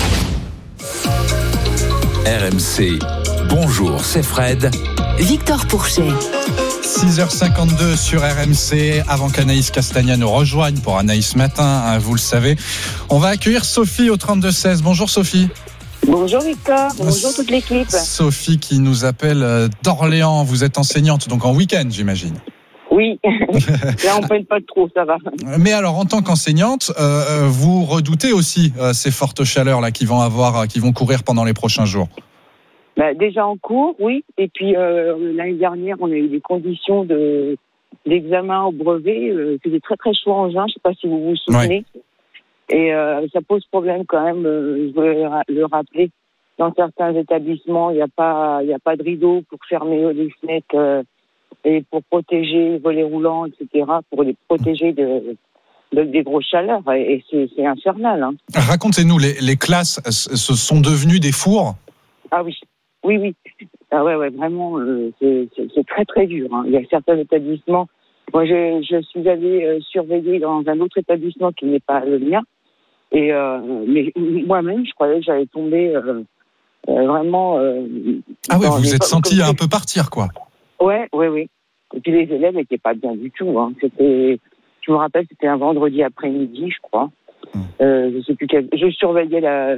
RMC, bonjour, c'est Fred. Victor Pourchet. 6h52 sur RMC, avant qu'Anaïs Castagna nous rejoigne pour Anaïs Matin, vous le savez. On va accueillir Sophie au 32-16. Bonjour Sophie. Bonjour Victor, bonjour toute l'équipe. Sophie qui nous appelle d'Orléans. Vous êtes enseignante, donc en week-end j'imagine. Oui, là on peine pas trop, ça va. Mais alors en tant qu'enseignante, vous redoutez aussi ces fortes chaleurs là qui vont courir pendant les prochains jours? Déjà en cours, oui. Et puis l'année dernière, on a eu des conditions d'examen au brevet. C'était très très chaud en juin. Je ne sais pas si vous vous souvenez. Ouais. Et ça pose problème quand même. Je veux le rappeler. Dans certains établissements, il n'y a pas de rideau pour fermer les fenêtres et pour protéger les volets roulants, etc. Pour les protéger des grosses chaleurs. Et c'est infernal. Hein. Racontez-nous, les classes se sont devenues des fours? Ah oui. Oui. Ah ouais, vraiment, c'est très très dur. Hein. Il y a certains établissements. Moi, je suis allée surveiller dans un autre établissement qui n'est pas le mien. Et mais moi-même, je croyais que j'allais tomber vraiment. Ah oui, vous vous êtes senti un peu partir, quoi. Ouais. Et puis les élèves n'étaient pas bien du tout. Hein. Je me rappelle, c'était un vendredi après-midi, je crois. Je sais plus je surveillais la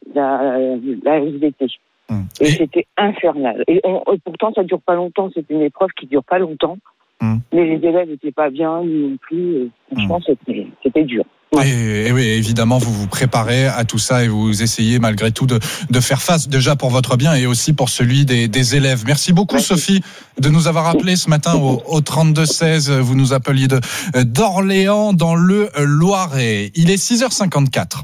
SVT. Et c'était infernal. Et pourtant, ça dure pas longtemps. C'est une épreuve qui dure pas longtemps. Mais les élèves n'étaient pas bien, non plus. Franchement, c'était dur. Et oui, évidemment, vous vous préparez à tout ça et vous essayez malgré tout de faire face déjà pour votre bien et aussi pour celui des élèves. Merci beaucoup, Sophie, de nous avoir appelé ce matin au 32-16. Vous nous appeliez d'Orléans dans le Loiret. Il est 6h54.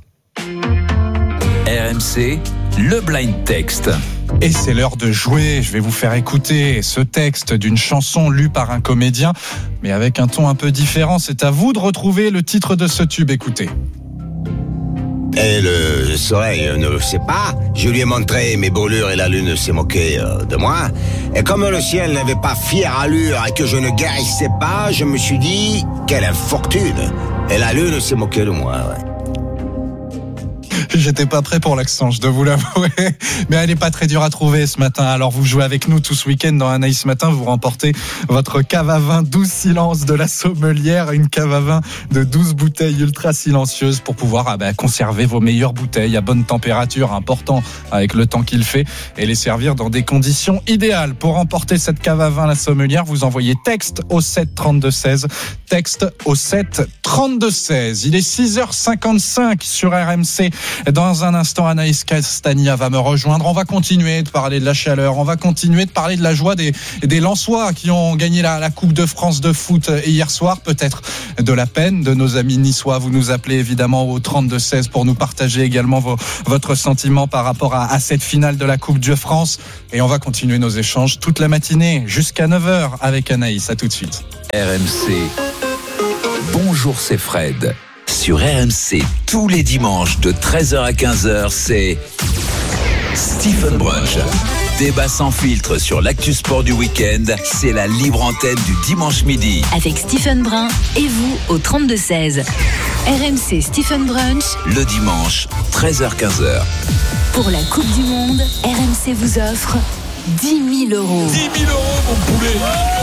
RMC, le blind text. Et c'est l'heure de jouer. Je vais vous faire écouter ce texte d'une chanson lue par un comédien, mais avec un ton un peu différent. C'est à vous de retrouver le titre de ce tube. Écoutez. Et le soleil ne le sait pas. Je lui ai montré mes brûlures et la lune s'est moquée de moi. Et comme le ciel n'avait pas fière allure et que je ne guérissais pas, je me suis dit, quelle infortune. Et la lune s'est moquée de moi, ouais. J'étais pas prêt pour l'accent, je dois vous l'avouer. Mais elle est pas très dure à trouver ce matin. Alors vous jouez avec nous tout ce week-end dans Anaïs Matin. Vous remportez votre cave à vin 12 silences de la Sommelière. Une cave à vin de 12 bouteilles ultra silencieuses pour pouvoir conserver vos meilleures bouteilles à bonne température. Important avec le temps qu'il fait. Et les servir dans des conditions idéales. Pour remporter cette cave à vin la Sommelière, vous envoyez texte au 7 32 16. Texte au 7 32 16. Il est 6h55 sur RMC. Dans un instant, Anaïs Castagna va me rejoindre. On va continuer de parler de la chaleur. On va continuer de parler de la joie des Lensois qui ont gagné la Coupe de France de foot hier soir. Peut-être de la peine de nos amis niçois. Vous nous appelez évidemment au 32-16 pour nous partager également votre sentiment par rapport à cette finale de la Coupe de France. Et on va continuer nos échanges toute la matinée jusqu'à 9h avec Anaïs. À tout de suite. RMC. Bonjour, c'est Fred. Sur RMC, tous les dimanches de 13h à 15h, c'est Stephen Brunch. Débat sans filtre sur l'actu sport du week-end, c'est la libre antenne du dimanche midi. Avec Stephen Brun et vous au 32-16. RMC Stephen Brunch. Le dimanche, 13h-15h. Pour la Coupe du Monde, RMC vous offre 10 000 euros. 10 000 euros, mon poulet.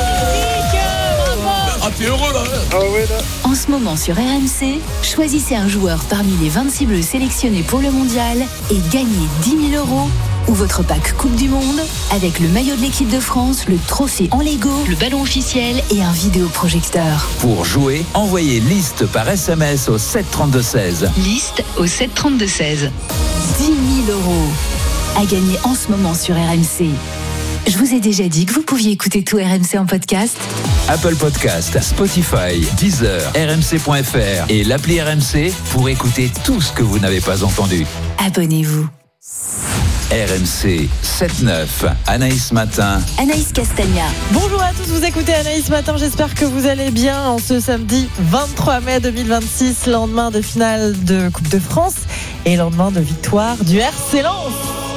Ah, t'es heureux là. Ah ouais, là. En ce moment sur RMC, choisissez un joueur parmi les 26 bleus sélectionnés pour le mondial et gagnez 10 000 euros ou votre pack Coupe du Monde avec le maillot de l'équipe de France, le trophée en Lego, le ballon officiel et un vidéoprojecteur. Pour jouer, envoyez liste par SMS au 732-16. Liste au 732-16. 10 000 euros à gagner en ce moment sur RMC. Je vous ai déjà dit que vous pouviez écouter tout RMC en podcast. Apple Podcast, Spotify, Deezer, RMC.fr et l'appli RMC pour écouter tout ce que vous n'avez pas entendu. Abonnez-vous. RMC 7-9, Anaïs Matin. Anaïs Castagna. Bonjour à tous, vous écoutez Anaïs Matin, j'espère que vous allez bien en ce samedi 23 mai 2026, lendemain de finale de Coupe de France et lendemain de victoire du RC Lens.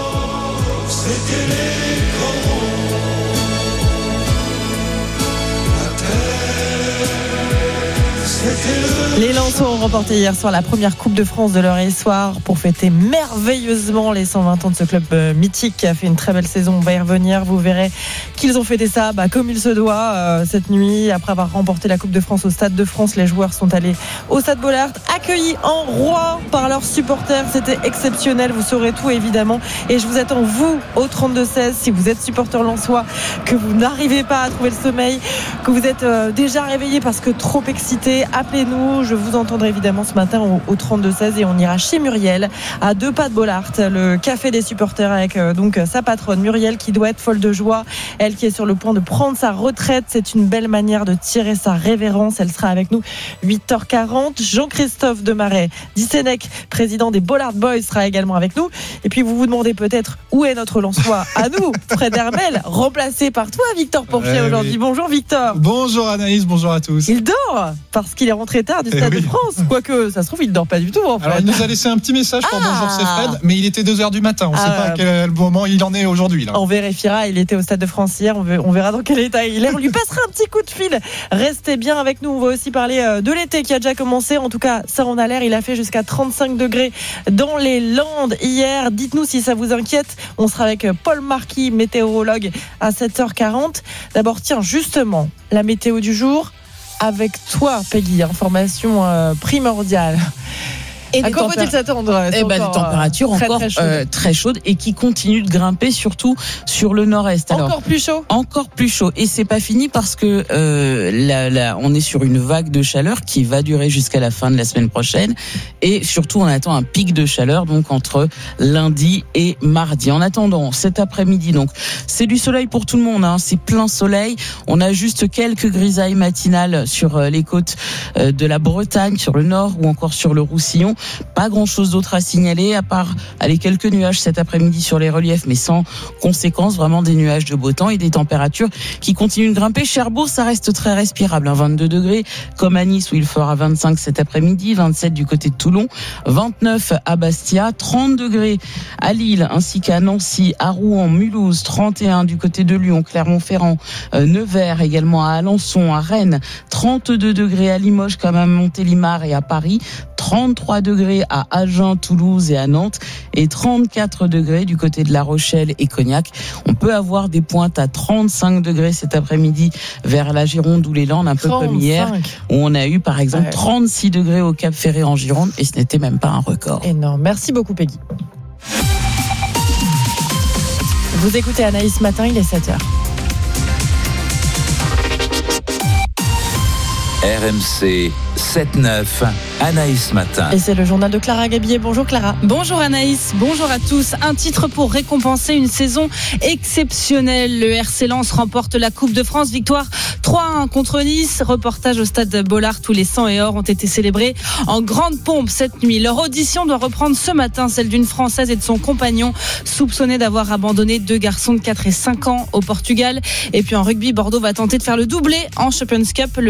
Les Lensois ont remporté hier soir la première Coupe de France de leur histoire pour fêter merveilleusement les 120 ans de ce club mythique qui a fait une très belle saison. On va y revenir, vous verrez qu'ils ont fêté ça comme il se doit cette nuit. Après avoir remporté la Coupe de France au Stade de France, les joueurs sont allés au Stade Bollaert, accueillis en roi par leurs supporters. C'était exceptionnel, vous saurez tout évidemment. Et je vous attends, vous, au 32-16, si vous êtes supporter lensois, que vous n'arrivez pas à trouver le sommeil, que vous êtes déjà réveillé parce que trop excité, appelez-nous. Je vous entendrai évidemment ce matin au 32-16 et on ira chez Muriel à 2 pas de Bollaert, le café des supporters avec donc sa patronne Muriel qui doit être folle de joie, elle qui est sur le point de prendre sa retraite. C'est une belle manière de tirer sa révérence. Elle sera avec nous 8h40. Jean-Christophe Demarais Dissenec, président des Bollaert Boys, sera également avec nous. Et puis vous vous demandez peut-être où est notre Lensois à nous, Fred Hermel, remplacé par toi Victor Porcher aujourd'hui. Oui. Bonjour Victor. Bonjour Anaïs, bonjour à tous. Il dort parce qu'il est rentré tard du Stade de France. Quoique, ça se trouve, il ne dort pas du tout. En fait. Alors, il nous a laissé un petit message pour Bonjour, c'est Fred, mais il était 2h du matin. On ne sait pas à quel moment il en est aujourd'hui. Là. On vérifiera. Il était au Stade de France hier. On verra dans quel état il est. On lui passera un petit coup de fil. Restez bien avec nous. On va aussi parler de l'été qui a déjà commencé. En tout cas, ça en a l'air. Il a fait jusqu'à 35 degrés dans les Landes hier. Dites-nous si ça vous inquiète. On sera avec Paul Marquis, météorologue, à 7h40. D'abord, tiens, justement, la météo du jour. Avec toi, Peggy, information primordiale. Et à quoi faut-il s'attendre? Des températures encore très chaudes et qui continuent de grimper, surtout sur le nord-est. Alors, encore plus chaud. Encore plus chaud. Et c'est pas fini parce que on est sur une vague de chaleur qui va durer jusqu'à la fin de la semaine prochaine. Et surtout, on attend un pic de chaleur donc entre lundi et mardi. En attendant, cet après-midi, donc c'est du soleil pour tout le monde. C'est plein soleil. On a juste quelques grisailles matinales sur les côtes de la Bretagne, sur le nord ou encore sur le Roussillon. pas grand chose d'autre à signaler, à part quelques nuages cet après-midi sur les reliefs, mais sans conséquence, vraiment des nuages de beau temps et des températures qui continuent de grimper. Cherbourg, ça reste très respirable, 22 degrés, comme à Nice où il fera 25 cet après-midi, 27 du côté de Toulon, 29 à Bastia, 30 degrés à Lille, ainsi qu'à Nancy, à Rouen, Mulhouse, 31 du côté de Lyon, Clermont-Ferrand, Nevers, également à Alençon, à Rennes, 32 degrés à Limoges, comme à Montélimar et à Paris, 33 degrés à Agen, Toulouse et à Nantes, et 34 degrés du côté de La Rochelle et Cognac. On peut avoir des pointes à 35 degrés cet après-midi vers la Gironde ou les Landes, un peu 35. Comme hier, où on a eu par exemple 36 degrés au Cap Ferré en Gironde, et ce n'était même pas un record. Énorme. Merci beaucoup Peggy. Vous écoutez Anaïs Matin, il est 7h. RMC 7-9, Anaïs Matin. Et c'est le journal de Clara Gabillet. Bonjour Clara. Bonjour Anaïs, bonjour à tous. Un titre pour récompenser une saison exceptionnelle. Le RC Lens remporte la Coupe de France. Victoire 3-1 contre Nice. Reportage au stade Bollard. Tous les 100 et or ont été célébrés en grande pompe cette nuit. Leur audition doit reprendre ce matin, celle d'une Française et de son compagnon, soupçonnés d'avoir abandonné 2 garçons de 4 et 5 ans au Portugal. Et puis en rugby, Bordeaux va tenter de faire le doublé en Champions Cup.